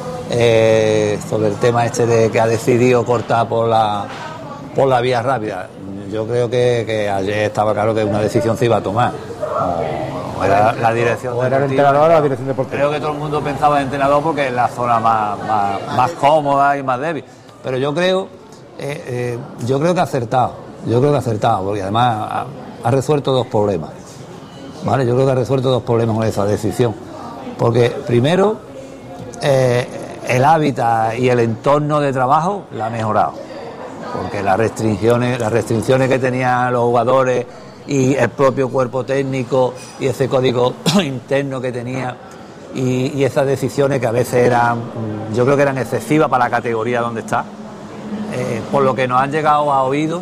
eh, sobre el tema este de que ha decidido cortar por la por la vía rápida. Yo creo que, que ayer estaba claro que una decisión se iba a tomar. O era la dirección O era el deportiva. entrenador o la dirección deportiva. Creo que todo el mundo pensaba en entrenador porque es la zona más, más, más cómoda y más débil. Pero yo creo, eh, eh, yo creo que ha acertado. Yo creo que ha acertado, porque además ha, ha resuelto dos problemas. ¿Vale? Yo creo que ha resuelto dos problemas con esa decisión. Porque primero, eh, el hábitat y el entorno de trabajo la ha mejorado. Porque las restricciones, las restricciones que tenían los jugadores y el propio cuerpo técnico y ese código interno que tenía y, y esas decisiones que a veces eran, mm, yo creo que eran excesivas para la categoría donde está, eh, por lo que nos han llegado a oídos,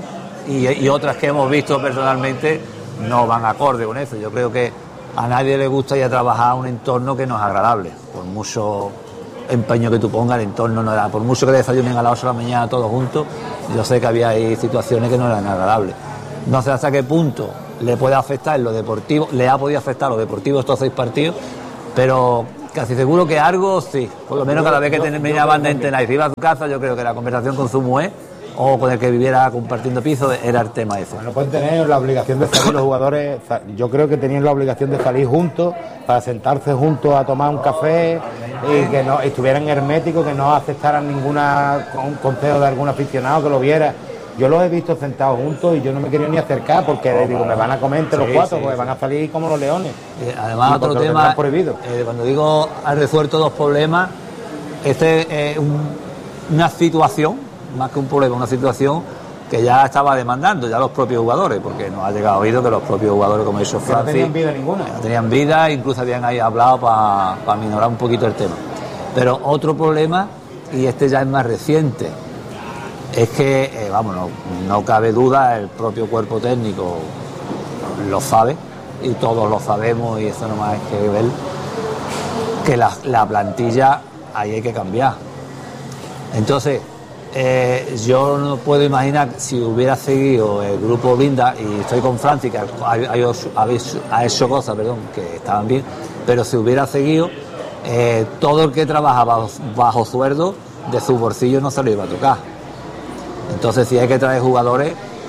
y, y otras que hemos visto personalmente no van acorde con eso. Yo creo que a nadie le gusta ir a trabajar a un entorno que no es agradable, por mucho empeño que tú pongas, el entorno no era, por mucho que desayunen a las ocho de la mañana todos juntos, yo sé que había ahí situaciones que no eran agradables. No sé hasta qué punto le puede afectar en lo deportivo, le ha podido afectar a lo deportivo estos seis partidos, pero casi seguro que algo sí, por lo menos cada vez que terminaban de entrenar y se iba a su casa, yo creo que la conversación con su mujer o con el que viviera compartiendo piso era el tema ese. Bueno, pueden tener la obligación de salir los jugadores, yo creo que tenían la obligación de salir juntos, para sentarse juntos a tomar un café y que no estuvieran herméticos, que no aceptaran ninguna un consejo de algún aficionado que lo viera. Yo los he visto sentados juntos y yo no me quería ni acercar porque oh, digo, me van a comer entre sí, los cuatro, sí, porque sí. van a salir como los leones. Eh, además, otro tema, eh, cuando digo ha resuelto dos problemas, este es eh, un, una situación, más que un problema, una situación que ya estaba demandando ya los propios jugadores, porque nos ha llegado oído que los propios jugadores, como ha dicho Francis, no tenían vida ninguna. No tenían vida, incluso habían ahí hablado para pa minorar un poquito el tema. Pero otro problema, y este ya es más reciente, es que, eh, vamos, no, no cabe duda, el propio cuerpo técnico lo sabe, y todos lo sabemos, y eso nomás es que ver, que la, la plantilla ahí hay que cambiar. Entonces, eh, yo no puedo imaginar si hubiera seguido el grupo Blinda, y estoy con Francis, que ha hecho cosas, perdón, que estaban bien, pero si hubiera seguido, eh, todo el que trabaja bajo, bajo sueldo, de su bolsillo no se lo iba a tocar. Entonces, si hay que traer jugadores,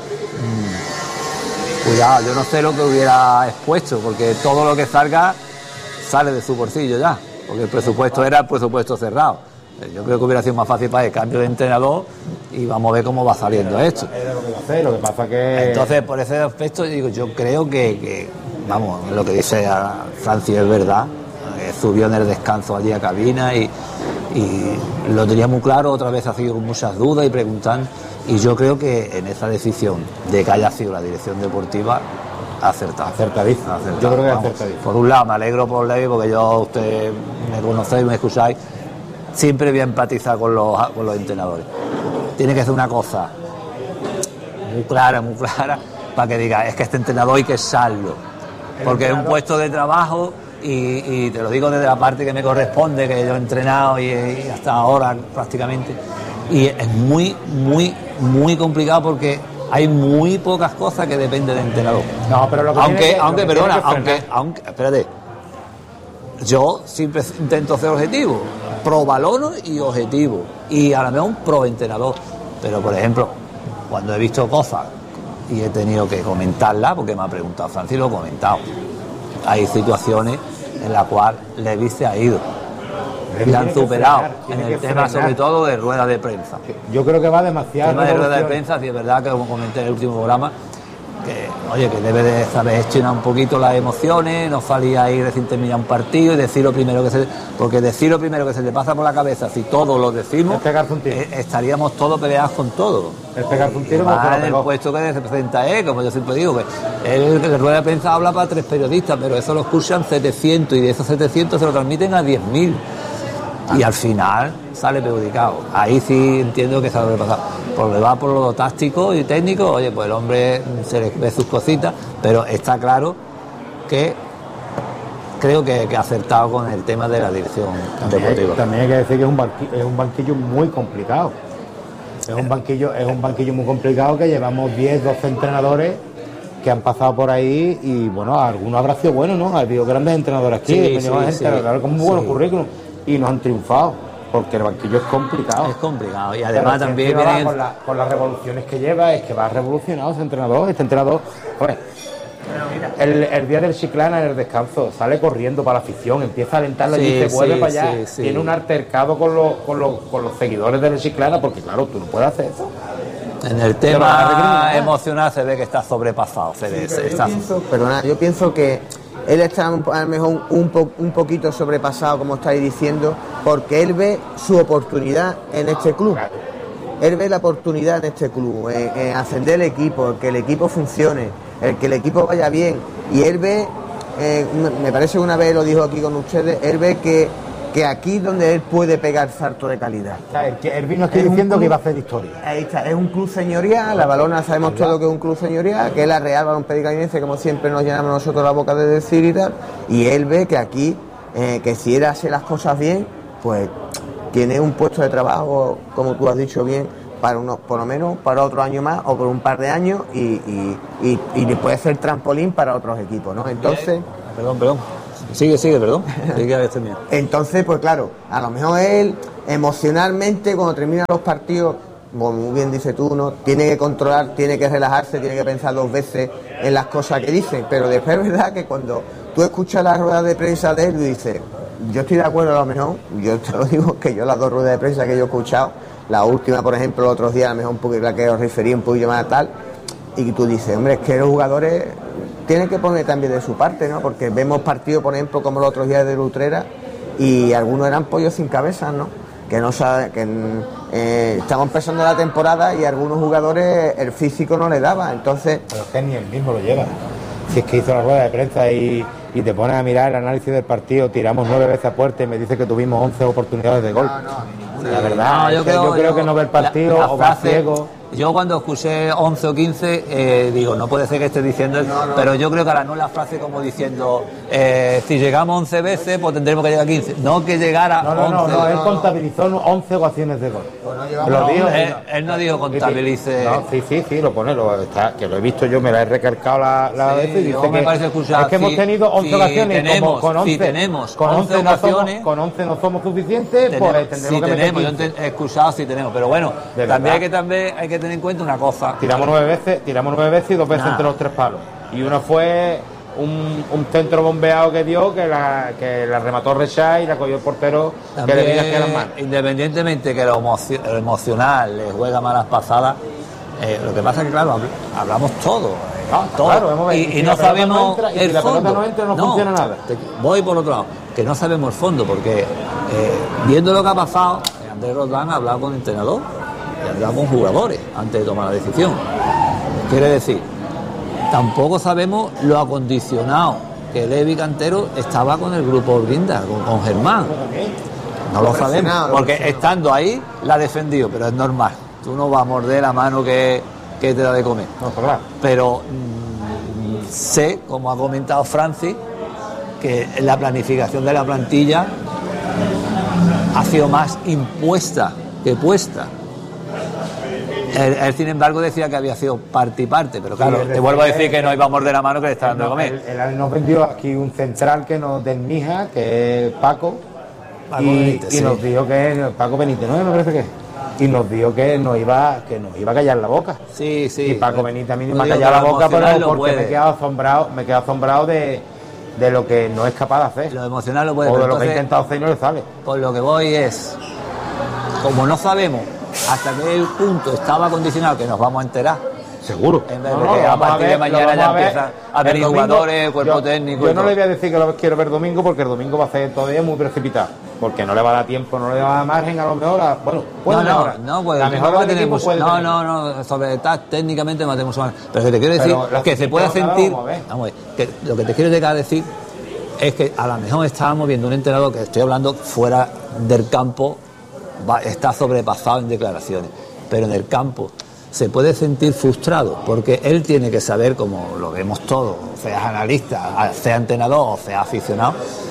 mmm, cuidado, yo no sé lo que hubiera expuesto, porque todo lo que salga sale de su bolsillo ya, porque el presupuesto era el presupuesto cerrado. Yo creo que hubiera sido más fácil para el cambio de entrenador y vamos a ver cómo va saliendo esto. Es lo que va a hacer, lo que pasa que... Entonces, por ese aspecto, digo, yo creo que, que vamos, lo que dice Francis es verdad, eh, subió en el descanso allí a cabina y, y lo tenía muy claro, otra vez ha sido con muchas dudas y preguntando, y yo creo que en esa decisión de que haya sido la dirección deportiva, acertada. Acertadísimo. Acertada. Yo creo que es vamos, acertadísimo. Por un lado, me alegro por Levi, porque yo, usted me conocéis, me escucháis, siempre voy a empatizar con los, con los entrenadores. Tiene que ser una cosa muy clara, muy clara, para que diga, es que este entrenador hay que echarlo, porque es un puesto de trabajo y, y te lo digo desde la parte que me corresponde, que yo he entrenado y, y hasta ahora prácticamente, y es muy, muy, muy complicado porque hay muy pocas cosas que dependen del entrenador. No, pero lo que aunque, que, aunque, lo que perdona, aunque, aunque, espérate, yo siempre intento ser objetivo, pro balón y objetivo, y a lo mejor un pro entrenador, pero por ejemplo, cuando he visto cosas y he tenido que comentarlas, porque me ha preguntado Francis, lo he comentado, hay situaciones en las cuales Levi se ha ido, le han superado frenar, en el tema frenar. Sobre todo de rueda de prensa. Yo creo que va demasiado. El tema de rueda de prensa, sí es verdad que como comenté en el último programa, que oye, que debe de saber gestionar un poquito las emociones, no salir ahí recién terminar un partido y decir lo primero que se, porque decir lo primero que se le pasa por la cabeza, si todos lo decimos, eh, estaríamos todos peleados con todo. El pegarse un tiro, y más en el puesto que representa él, como yo siempre digo, que él en rueda de prensa habla para tres periodistas, pero eso lo escuchan setecientos y de esos setecientos se lo transmiten a diez mil. Y al final sale perjudicado. Ahí sí entiendo que se ha sobrepasado. Porque va por lo táctico y técnico, oye, pues el hombre se le ve sus cositas, pero está claro que creo que, que ha acertado con el tema de la dirección también deportiva. Hay, también hay que decir que es un banquillo, es un banquillo muy complicado. Es un banquillo, es un banquillo muy complicado que llevamos diez, doce entrenadores que han pasado por ahí y bueno, algunos habrá sido buenos, ¿no? Ha habido grandes entrenadores aquí, sí, sí, gente, sí, claro, con muy buenos sí. currículums y nos han triunfado, porque el banquillo es complicado. Es complicado y además pero también viene... viene... Con, la, con las revoluciones que lleva, es que va revolucionado ese entrenador, este entrenador... Bueno, el, el día del Chiclana en el descanso sale corriendo para la afición, empieza a alentarla sí, y se vuelve sí, para allá, sí, sí. tiene un altercado con los, con, los, con los seguidores del Chiclana, porque claro, tú no puedes hacer eso. En el tema emocional se ve que está sobrepasado. Se ve, sí, se yo, está... pienso, perdona, yo pienso que él está a lo mejor un, un, po, un poquito sobrepasado, como estáis diciendo, porque él ve su oportunidad en este club. Él ve la oportunidad en este club, en, en ascender el equipo, que el equipo funcione, el que el equipo vaya bien. Y él ve, eh, me parece que una vez lo dijo aquí con ustedes, él ve que, que aquí donde él puede pegar salto de calidad. O sea, el, que- él vino aquí diciendo club, que iba a hacer historia. Ahí está, es un club señorial, la Balona sabemos todo que es un club señorial, que es la Real Baloncesto Cañense, como siempre nos llenamos nosotros la boca de decir y tal, y él ve que aquí, eh, que si él hace las cosas bien, pues tiene un puesto de trabajo, como tú has dicho bien, para unos, por lo menos para otro año más o por un par de años y, y, y, y le puede ser trampolín para otros equipos, ¿no? Entonces... Perdón, perdón. Sigue, sigue, perdón. Sigue a este mío. Entonces, pues claro, a lo mejor él emocionalmente cuando termina los partidos, como muy bien dices tú, ¿no? Tiene que controlar, tiene que relajarse, tiene que pensar dos veces en las cosas que dice, pero después es verdad que cuando tú escuchas las ruedas de prensa de él y dices, yo estoy de acuerdo a lo mejor, yo te lo digo que yo las dos ruedas de prensa que yo he escuchado, la última por ejemplo los otros días, a lo mejor un poquito la que os referí un poquillo más a tal, y tú dices, hombre, es que los jugadores tienen que poner también de su parte, ¿no? Porque vemos partidos, por ejemplo, como los otros días de Utrera, y algunos eran pollos sin cabezas, ¿no? Que no sabe, que eh, estamos empezando la temporada y a algunos jugadores el físico no le daba, entonces... Pero es que ni él mismo lo lleva. Si es que hizo la rueda de prensa y, y te pones a mirar el análisis del partido, tiramos nueve veces a puerta y me dice que tuvimos once oportunidades de gol. No, no, la verdad, No, yo es que creo- yo creo yo- que no ve el partido la- la o va frase- ciego. Yo cuando escuché once o quince, eh, digo, no puede ser que esté diciendo, No, no. pero yo creo que ahora no es la frase como diciendo, eh, si llegamos once veces, pues tendremos que llegar a quince. No que llegara No, no, no, once. no, él contabilizó once ocasiones de gol. Lo dijo, él, él no dijo contabilice. No, sí, sí, sí, lo pone, lo, está, que lo he visto yo, me lo he recargado la, la Sí, vez y yo dice me que, parece escuchar, es que hemos si- tenido once si ocasiones, tenemos- como con once, si tenemos con once once no somos, ocasiones, con once no somos suficientes, Tenemos- pues tendremos sí que meter tenemos, yo quince. ente- he escuchado si tenemos, pero bueno, De también verdad. hay que también hay que tener en cuenta una cosa. Tiramos nueve veces, tiramos nueve veces y dos veces Nah. entre los tres palos. Y uno fue un, un centro bombeado que dio, que la, que la remató Rechá y la cogió el portero que le vino aquí a las manos. Independientemente que lo, emocio- lo emocional le juega malas pasadas, eh, lo que pasa es que, claro, habl- hablamos todo. eh, Ah, todo. claro, vamos a ver, y, y y si no la pelota no sabemos entra- y si el la pelota fondo. no entra, no funciona nada. te- voy por otro lado, que no sabemos el fondo, porque eh, viendo lo que ha pasado, eh, Andrés Roldán ha hablado con el entrenador y ha hablado con jugadores antes de tomar la decisión. Quiere decir, tampoco sabemos lo acondicionado que Levi Cantero estaba con el grupo Brinda, con, con Germán. No lo sabemos, presionado, lo porque presionado. estando ahí la ha defendido, pero es normal. Tú no vas a morder la mano que, que te da de comer. No, está claro. Pero mm, sé, como ha comentado Francis, que la planificación de la plantilla ha sido más impuesta que puesta. Él, él, sin embargo, decía que había sido parte y parte, pero claro, Sí, te vuelvo a decir que no iba a morder la mano que le está dando de No, comer. él, él nos vendió aquí un central que nos desmija, que es Paco, Paco y, Benítez, y sí. nos dijo que Paco Benítez, ¿no? Me parece que es. Y nos dijo que nos iba, que nos iba a callar la boca. Sí, sí. Y Paco Benítez a mí Yo me ha digo callado que la boca, emocional pero lo porque puede. me he quedado asombrado, me he quedado asombrado de, de lo que no es capaz de hacer. Lo emocional lo puede, o de pero lo que ha entonces- intentado hacer y no le sale. Por lo que voy es, como no sabemos hasta qué punto estaba condicionado, que nos vamos a enterar. Seguro. En vez No, de no, que lo a vamos partir ver, de mañana lo vamos ya a ver. empiezan a El venir domingo, jugadores, cuerpo yo- técnico. Yo y no todo. le voy a decir que lo quiero ver domingo, porque el domingo va a ser todavía muy precipitado. Porque no le va a dar tiempo, no le va a dar margen a lo mejor. A, bueno, puede No, no, mejorar. no, pues la el mejor equipo del que equipo tenemos- puede no, tener. no, no, sobre está técnicamente matemos mal. Pero que te quiero decir Pero la que se puede temporada sentir, vamos a ver. vamos a ver, que lo que te quiero llegar a decir es que a lo mejor estábamos viendo un entrenador que estoy hablando fuera del campo, va- está sobrepasado en declaraciones, pero en el campo se puede sentir frustrado porque él tiene que saber, como lo vemos todos, seas analista, sea entrenador o sea aficionado,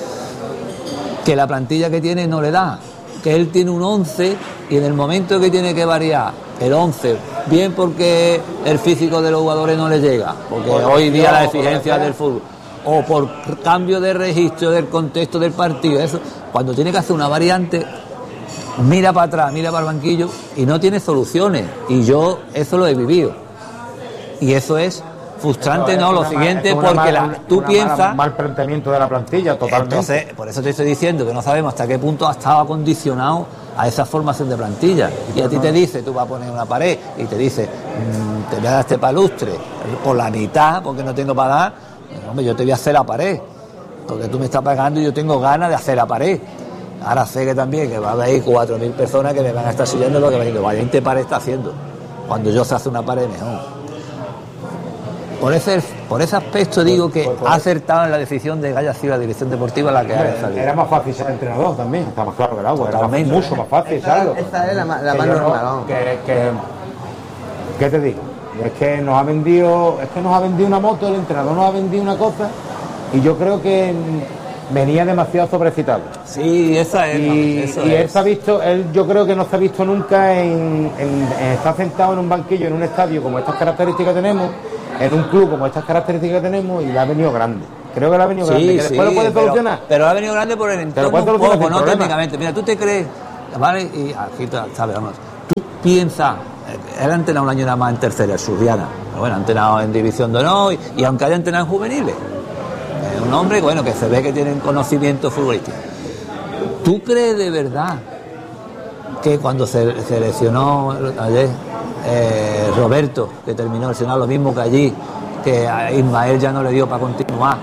que la plantilla que tiene no le da, que él tiene un once y en el momento que tiene que variar el once, bien porque el físico de los jugadores no le llega, porque Por hoy día la lesión, por exigencia lo que del fútbol, o por cambio de registro del contexto del partido, eso, cuando tiene que hacer una variante, mira para atrás, mira para el banquillo y no tiene soluciones, y yo eso lo he vivido, y eso es frustrante, Eso es no, lo una ma- siguiente, es una porque mala- la, tú una piensas... mala- mal planteamiento de la plantilla, totalmente. Entonces, por eso te estoy diciendo que no sabemos hasta qué punto ha estado acondicionado a esa formación de plantilla. Y a ti te dice, tú vas a poner una pared y te dice, mmm, te voy a dar este palustre por la mitad porque no tengo para dar. Y, hombre, yo te voy a hacer la pared porque tú me estás pagando y yo tengo ganas de hacer la pared. Ahora sé que también que va a haber cuatro mil personas que me van a estar siguiendo lo que veinte pared está haciendo. Cuando yo sé hacer una pared mejor. por ese por ese aspecto digo que ha acertado en la decisión de que haya sido la dirección deportiva la que haya salido. Era más fácil ser entrenador también, está más claro que el agua, era más, Totalmente. mucho más fácil, ¿sabes? Esta es la, ma- la Que más yo no- normal, vamos. que, que, ¿qué te digo? Es que nos ha vendido, es que nos ha vendido una moto, el entrenador nos ha vendido una cosa, y yo creo que mm, venía demasiado sobrecitado. Sí, esa es. Y, eso y él es. se ha visto, él yo creo que no se ha visto nunca en, en- en estar sentado en un banquillo, en un estadio como estas características que tenemos, en un club como estas características que tenemos, y le ha venido grande. Creo que le ha venido grande, que después lo puede pero- solucionar. Pero, ha venido grande por el Pero entorno ¿cuánto un lo tiene poco, sin no problema? técnicamente. Mira, tú te crees, ¿vale? Y aquí tú sabes, vamos. Tú piensas, eh, él ha entrenado un año nada más en tercera, en Subiana. Pero bueno, ha entrenado en División de Honor y, y aunque haya entrenado en juveniles. Es un hombre, bueno, que se ve que tiene conocimiento futbolístico. ¿Tú crees de verdad que cuando se seleccionó ayer eh, Roberto, que terminó lesionado lo mismo que allí, que a Ismael ya no le dio para continuar,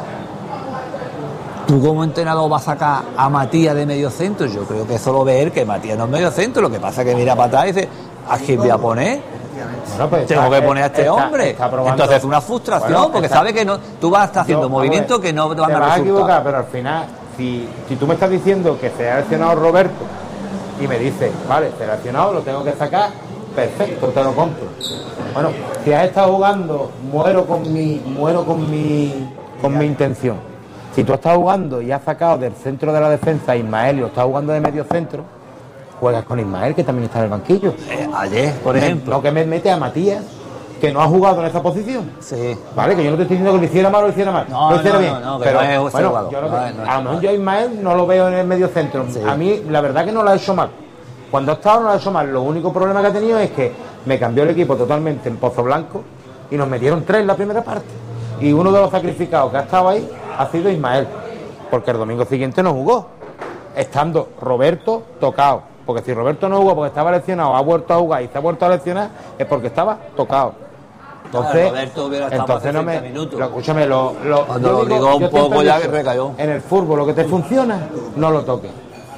tú como entrenador vas a sacar a Matías de medio centro? Yo creo que eso lo ve él, que Matías no es medio centro, lo que pasa es que mira para atrás y dice, ¿a quién voy a poner? Bueno, pues Tengo está- que poner a este está- hombre. está probando- Entonces es una frustración, Bueno, porque está- sabe que no, tú vas a estar haciendo Yo, vamos a movimientos ver, que no te van te a dar vas a resultados. equivocar, pero al final, si, si tú me estás diciendo que se ha seleccionado Roberto y me dices, vale, seleccionado, lo tengo que sacar, perfecto, te lo compro. Bueno, si has estado jugando, muero con mi, muero con mi, con mi intención. Si tú estás jugando y has sacado del centro de la defensa a Ismael y lo estás jugando de medio centro, juegas con Ismael, que también está en el banquillo. Eh, ayer, por Me- ejemplo. No, que me mete a Matías, que no ha jugado en esa posición. Sí. Vale, que yo no te estoy diciendo que lo hiciera mal o lo hiciera mal. No, lo hiciera no, bien. no, no, que pero no es ese bueno, jugador. yo lo que- No es- no es a lo mejor mal. yo a Ismael no lo veo en el medio centro. Sí. A mí, la verdad que no lo ha hecho mal. Cuando ha estado no lo ha hecho mal. Lo único problema que ha tenido es que me cambió el equipo totalmente en Pozo Blanco y nos metieron tres en la primera parte. Y uno de los sacrificados que ha estado ahí ha sido Ismael, porque el domingo siguiente no jugó, estando Roberto tocado. Porque si Roberto no jugó porque estaba lesionado, ha vuelto a jugar y se ha vuelto a lesionar, es porque estaba tocado. Entonces, Roberto hubiera estado entonces no me, sesenta minutos. lo- escúchame, lo, lo, Cuando yo lo digo- obligó un yo siempre poco he ya dicho, que recayó. En el fútbol lo que te funciona, no lo toques.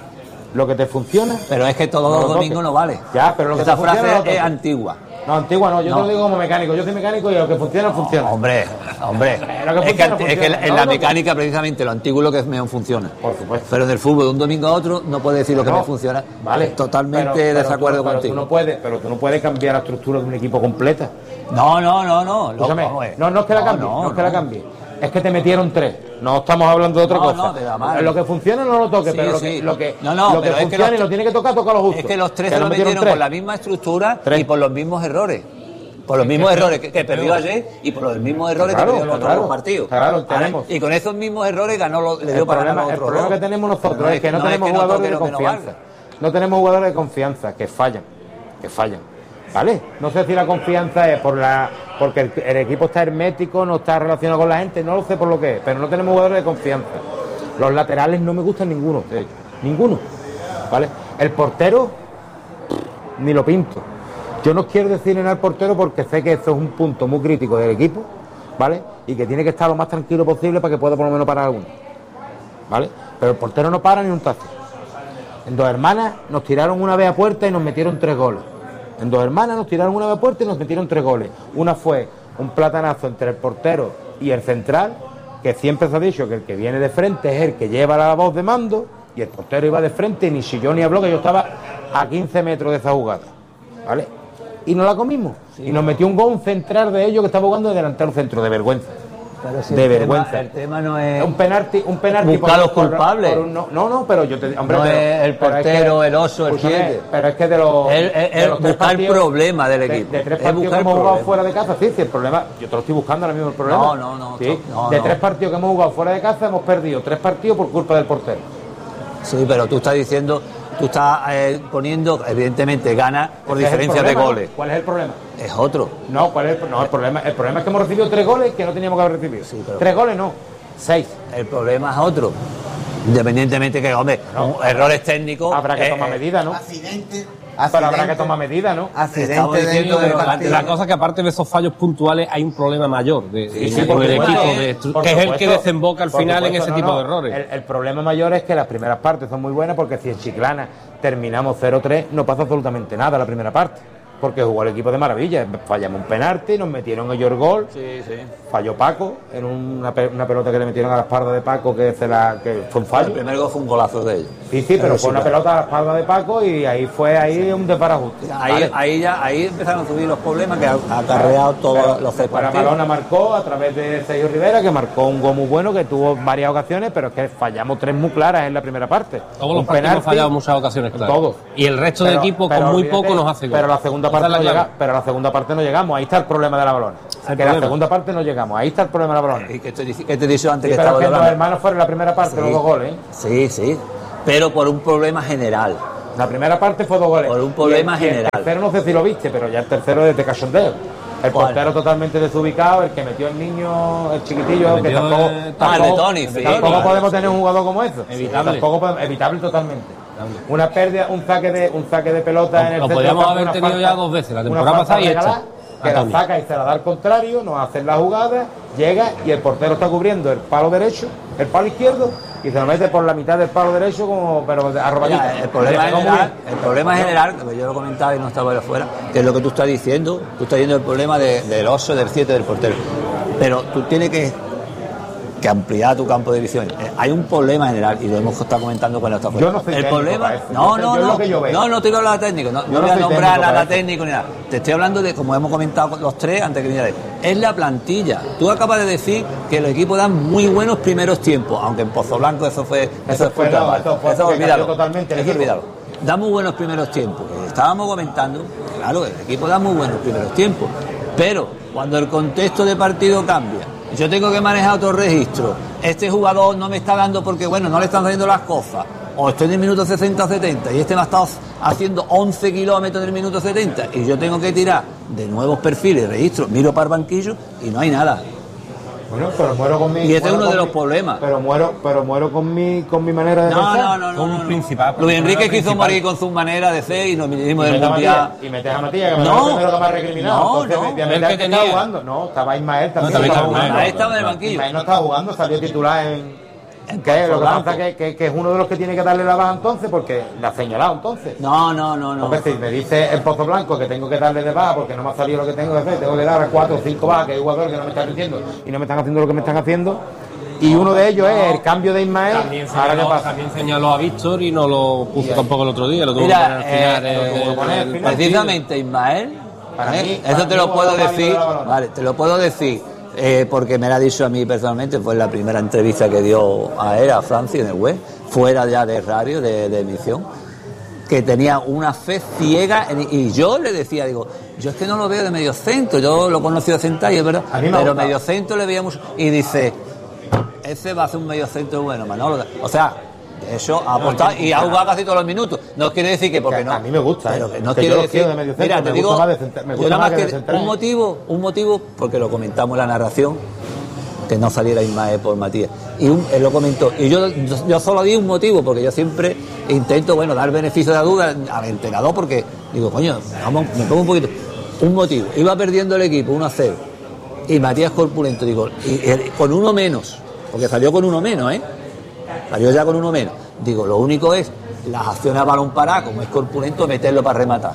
Lo que te funciona. Pero es que todos no los lo domingos toques. no vale. Ya, pero lo que Esa te funciona, frase no lo es toques. antigua. No, antigua no, yo No. te lo digo como mecánico. Yo soy mecánico y lo que funciona, funciona. Hombre, hombre. Lo que es que, funciona, es que funciona. en No, la no, mecánica, precisamente, lo antiguo es lo que mejor funciona. Por supuesto. Pero en el fútbol, de un domingo a otro, no puede decir lo que No, me funciona. Vale. Totalmente Pero- pero desacuerdo tú, pero contigo. Tú no puedes, pero tú no puedes cambiar la estructura de un equipo completa. No, no, no, no. Lo- Escúchame, vamos a ver. no, no es que la cambie, no, es que la cambie. Es que te metieron tres. No estamos hablando de otra No, cosa. no, pero además- Lo que funciona no lo toques, Sí, pero lo sí. que, lo que, No, no, lo que pero es que funciona los- y lo tiene que tocar, toca lo justo. Es que los tres Que se lo nos metieron metieron tres. por la misma estructura Tres. y por los mismos errores. Por los mismos errores que, que perdió ayer y por los mismos errores Claro, que perdió en los claro, otros partidos. claro, ¿Vale? tenemos. Y con esos mismos errores ganó lo- le dio El para problema, ganar el otros problema dos. que tenemos nosotros No es que no, no tenemos que no jugadores toque de lo que no confianza. valga. No tenemos jugadores de confianza que fallan, que fallan. ¿Vale? No sé si la confianza es por la porque el, el equipo está hermético, no está relacionado con la gente, no lo sé por lo que es, pero no tenemos jugadores de confianza. Los laterales no me gustan ninguno, de hecho, ninguno. ¿Vale? El portero, ni lo pinto. Yo no quiero decir en el portero porque sé que eso es un punto muy crítico del equipo, ¿vale? Y que tiene que estar lo más tranquilo posible para que pueda por lo menos parar uno, ¿vale? Pero el portero no para ni un tazo. En Dos Hermanas nos tiraron una vez a puerta y nos metieron tres goles. En Dos Hermanas nos tiraron una vez a puerta y nos metieron tres goles. Una fue un platanazo entre el portero y el central, que siempre se ha dicho que el que viene de frente es el que lleva la voz de mando, y el portero iba de frente y ni chilló ni habló, que yo estaba a quince metros de esa jugada, ¿vale? Y nos la comimos. Sí, y nos metió un gol un central de ellos que estaba jugando de delantero centro, de vergüenza. Pero si de el vergüenza. Tema, el tema no es un penalti, un penalti buscar los culpables. por un- no, no, no, pero yo te hombre, No pero- es el pero es portero, que- el oso, el escúchame, siete. Pero es que de los, Es- es- de es los tres buscar el partidos- problema del de- equipo. De, tres Es partidos buscar que hemos el jugado problema. fuera de casa, sí, sí, el problema, yo te lo estoy buscando ahora mismo el problema. No, no, no, Sí, no, de no. tres partidos que hemos jugado fuera de casa hemos perdido tres partidos por culpa del portero. Sí, pero tú estás diciendo, tú estás eh, poniendo, evidentemente, gana por Ese es el diferencia de problema, goles. ¿no? ¿Cuál es el problema? Es otro. No, ¿cuál es el, no, el problema? El problema es que hemos recibido tres goles que no teníamos que haber recibido. Sí, pero- Tres goles no, seis. El problema es otro. Independientemente que, hombre, No, un- errores técnicos. Habrá que eh, tomar eh, medidas, ¿no? Accidente. Pero habrá que tomar medidas, ¿no? Accidente Estamos diciendo dentro del que la- partido. La cosa es que aparte de esos fallos puntuales hay un problema mayor de, de- Sí, con por el supuesto, equipo, de estru- por que es el que supuesto, desemboca al por final en supuesto, ese no, tipo no. de errores. El, el problema mayor es que las primeras partes son muy buenas porque si en Chiclana terminamos cero tres no pasa absolutamente nada la primera parte. porque jugó el equipo de maravilla. Fallamos un penalti, nos metieron ellos el gol. Sí, sí. Falló Paco en una, pe- una pelota que le metieron a la espalda de Paco, que, se la, que fue un fallo. El primer gol fue un golazo de ellos. Sí, sí, pero fue una pelota a la espalda de Paco y ahí fue ahí un desbarajuste. Ahí, Vale. ahí ya ahí empezaron a subir los problemas que ha ha acarreado todos Pero los seis Para partidos. Malona marcó a través de Sergio Rivera, que marcó un gol muy bueno, que tuvo varias ocasiones, pero es que fallamos tres muy claras en la primera parte. Todos los Un partidos hemos penalti, fallado muchas ocasiones, claro. Todos. Y el resto Pero- de equipos pero con muy olvídate, poco nos hace gol. Pero la segunda Esa parte es la no clave. llega, pero la segunda parte no llegamos. Ahí está el problema de la balona. el Que problema. la segunda parte no llegamos. Ahí está el problema de la balona. ¿Y qué te, dice- qué te he dicho antes Sí, que pero estaba es que los hablando? hermanos fueron la primera parte, Sí. los dos goles. ¿eh? Sí, sí. Pero por un problema general. La primera parte fue dos goles. Por un problema Y el- y general. El tercero no sé si lo viste, pero ya el tercero es de cachondeo. El ¿Cuál? portero totalmente desubicado, el que metió el niño, el chiquitillo, El que que metió, tampoco, eh, Ah, el de tampoco, Tony, sí, tampoco claro. podemos tener un jugador como eso. Evitable. Tampoco podemos- evitable totalmente. Una pérdida, un saque de un saque de pelota Lo- en el lo centro podíamos del campo, haber una tenido falta- ya dos veces, la una temporada falta pasada y regalada, esta. que A la Tony. saca y se la da al contrario, nos hacen la jugada, llega y el portero está cubriendo el palo derecho, el palo izquierdo, y se lo mete por la mitad del palo derecho como pero arrobadito. Mira, el problema Le pegó muy general, bien. el problema general, que yo lo comentaba y no estaba ahí afuera, que es lo que tú estás diciendo, tú estás viendo el problema de- del ocho, del siete, del portero. Pero tú tienes que, que ampliar tu campo de visión. Eh, Hay un problema general y lo hemos estado comentando cuando está afuera. Yo no soy el técnico problema, para eso. no, Yo sé- no, yo es no, lo que yo veo. no, no te voy a hablar de técnico, no, no no voy a soy nombrar técnico nada para eso. técnico ni nada. Te estoy hablando de, como hemos comentado los tres antes que viniera él, es la plantilla. Tú acabas de decir que los equipos dan muy buenos primeros tiempos, aunque en Pozo Blanco eso fue, eso, Eso fue fue, no, trabajo. eso fue Eso porque olvídalo. cambió totalmente el Eso equipo. olvídalo. Da muy buenos primeros tiempos. Estábamos comentando, claro, el equipo da muy buenos primeros tiempos, pero cuando el contexto de partido cambia, yo tengo que manejar otro registro, este jugador no me está dando porque, bueno, no le están saliendo las cosas, o estoy en el minuto sesenta setenta y este me ha estado haciendo once kilómetros en el minuto setenta y yo tengo que tirar de nuevos perfiles, registros, miro para el banquillo y no hay nada. Bueno, pero muero con mi. Y ese es muero uno con de los mi- problemas. Pero muero, pero muero con mi, con mi manera de No, pensar. no, no, no, Con no, un no. principal. Luis Enrique quiso principal. morir con su manera de ser y nos vinimos Y del metes a mundial. Matías, y metes a Matías, que me No. no, el primero que me ha recriminado. No, Entonces, no. me- me- me- El que que estaba tenía. jugando. No, estaba Ismael también. también estaba estaba jugando. Ahí estaba en el banquillo. Ismael no estaba jugando, salió titular en. En ¿Qué? Lo que Blanco. pasa es que, que, que es uno de los que tiene que darle la baja entonces, porque la ha señalado entonces. No, no, no, no. Porque si me dice el Pozo Blanco que tengo que darle de baja porque no me ha salido lo que tengo que hacer, tengo que dar a cuatro o cinco bajas, que hay jugadores que no me están diciendo y no me están haciendo lo que me están haciendo. Y uno de ellos es el cambio de Ismael. También Ahora qué señaló, pasa. también señaló a Víctor y no lo puso tampoco el otro día, lo tuvo Mira, que poner al final. eh, eh, lo tuvo que poner al del final. partido. Precisamente Ismael, Para ¿eh? mí- eso para te mí lo como puedo jugador decir, de la balona. vale, te lo puedo decir eh, porque me lo ha dicho a mí personalmente, fue la primera entrevista que dio a él, a Francia, en el web, fuera ya de radio, de, de emisión, que tenía una fe ciega, en- y yo le decía, digo, yo es que no lo veo de medio centro, yo lo conocí de central, y es verdad, A mí me ha pero gustado. medio centro le veíamos, y dice, ese va a ser un medio centro bueno, Manolo, o sea, eso ha apostado y ha jugado casi todos los minutos. No quiere decir que porque no. A mí me gusta, pero ¿eh? que no Que quiere yo lo decir. quiero de medio centro, Mira, me te gusta digo, más de central- me yo gusta nada más más que que, de central. un motivo, un motivo porque lo comentamos en la narración, que no saliera Ismael por Matías. Y un- él lo comentó. Y yo, yo, yo solo di un motivo, porque yo siempre intento, bueno, dar beneficio de la duda al entrenador, porque digo, coño, vamos, me pongo un poquito. Un motivo. Iba perdiendo el equipo uno a cero. Y Matías corpulento, digo, y, y- con uno menos, porque salió con uno menos, ¿eh? Salió ya con uno menos. Digo, lo único es las acciones a balón parado, como es corpulento, meterlo para rematar.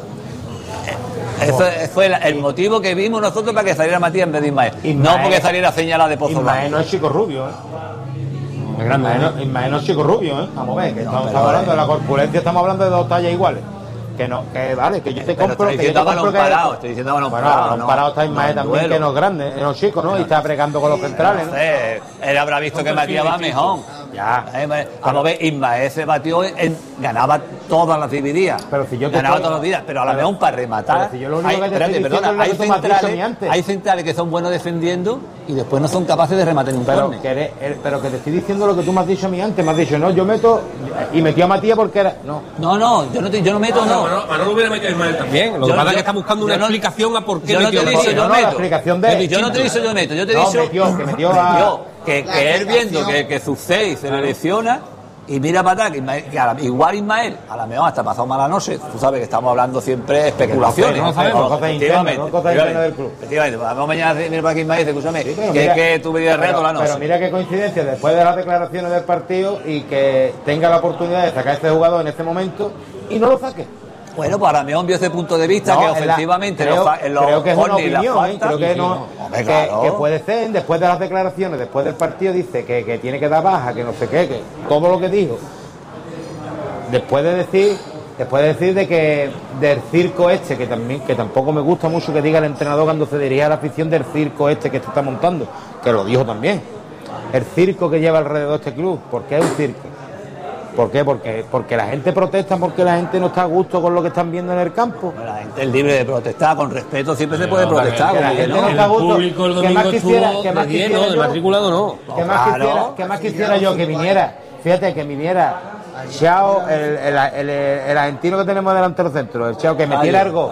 Eso fue el, el motivo que vimos nosotros para que saliera Matías en vez de Ismael. Ismael- no porque saliera señalada de Pozo Ismael Blanco. no es chico rubio, ¿eh? Muy grande, Ismael ¿eh? no, Ismael no es chico rubio, ¿eh? Vamos a ver, que No, estamos, pero, estamos hablando eh, de la corpulencia, estamos hablando de dos tallas iguales. Que no, que vale, que yo te Pero compro. estoy que yo diciendo te a balón compro que- parado, estoy diciendo a balón Bueno, parado, balón no- parado está no Ismael en también, duelo. que no es grande, no es chico, ¿no? Y está bregando con los centrales, No ¿no? sé, él habrá visto que Matías va mejor. Ya. Eh, Vamos a ver, Ismael se batió, en, ganaba todas las divididas. Pero si yo te ganaba estoy- todas las dividas, pero a la pero- mejor para rematar. pero si yo lo único hay, que te espérate, estoy diciendo perdona, es lo hay que tú me has dicho a mí centrales, antes. hay centrales que son buenos defendiendo y después no son capaces de rematar en un Pero córner. que, eres- eres- pero que te estoy diciendo lo que tú me has dicho a mí antes. Me has dicho, no, yo meto. Y metió a Matías porque era. No. No, no, yo no, te- yo no meto, no. Manolo, Manolo hubiera metido a Ismael también. Lo que Yo- pasa es yo- que está buscando una yo no- explicación a por qué yo no metió te a he dicho, Matías. yo no, la meto. explicación de- Yo no te he dicho yo meto, yo te he No, dicho metió, que metió a- metió, que, que él viendo que, que sus seis se le lesiona y mira para atrás, que, Ismael- que a la- igual Ismael, a la mejor hasta pasado mala noche, tú sabes que estamos hablando siempre de especulaciones. No sabemos, cosas Efectivamente, internas, no cosas internas del club. efectivamente, vamos mañana a decir, mira para aquí Ismael, dice, escúchame, Sí, pero que mira- es que tú venías pero- reto la noche. Pero mira qué coincidencia, después de las declaraciones del partido y que tenga la oportunidad de sacar a este jugador en este momento y no lo saque. Bueno, para mí, desde ese punto de vista, No, que en la- ofensivamente creo, en los, fa- en los creo que es una corners y las opinión, ¿eh? faltas, creo que, sí, no, sí, hombre, que, claro. que puede ser, después de las declaraciones, después del partido, dice que, que tiene que dar baja, que no sé qué, que todo lo que dijo. Después de decir, después de decir de que del circo este, que también, que tampoco me gusta mucho que diga el entrenador cuando se dirige a la afición del circo este que se está montando, que lo dijo también. El circo que lleva alrededor este club, ¿por qué es un circo? ¿Por qué? Porque, porque la gente protesta, porque la gente no está a gusto con lo que están viendo en el campo. La gente es libre de protestar, con respeto siempre se puede protestar. Que la como que gente no. no está a gusto. público el ¿Qué domingo más quisiera, estuvo qué más de lleno, quisiera de yo? matriculado no. ¿Qué más Claro. quisiera, qué más quisiera yo que viniera? Fíjate, que viniera Chao, el, el, el, el argentino que tenemos delante del centro, el Chao, que metiera algo,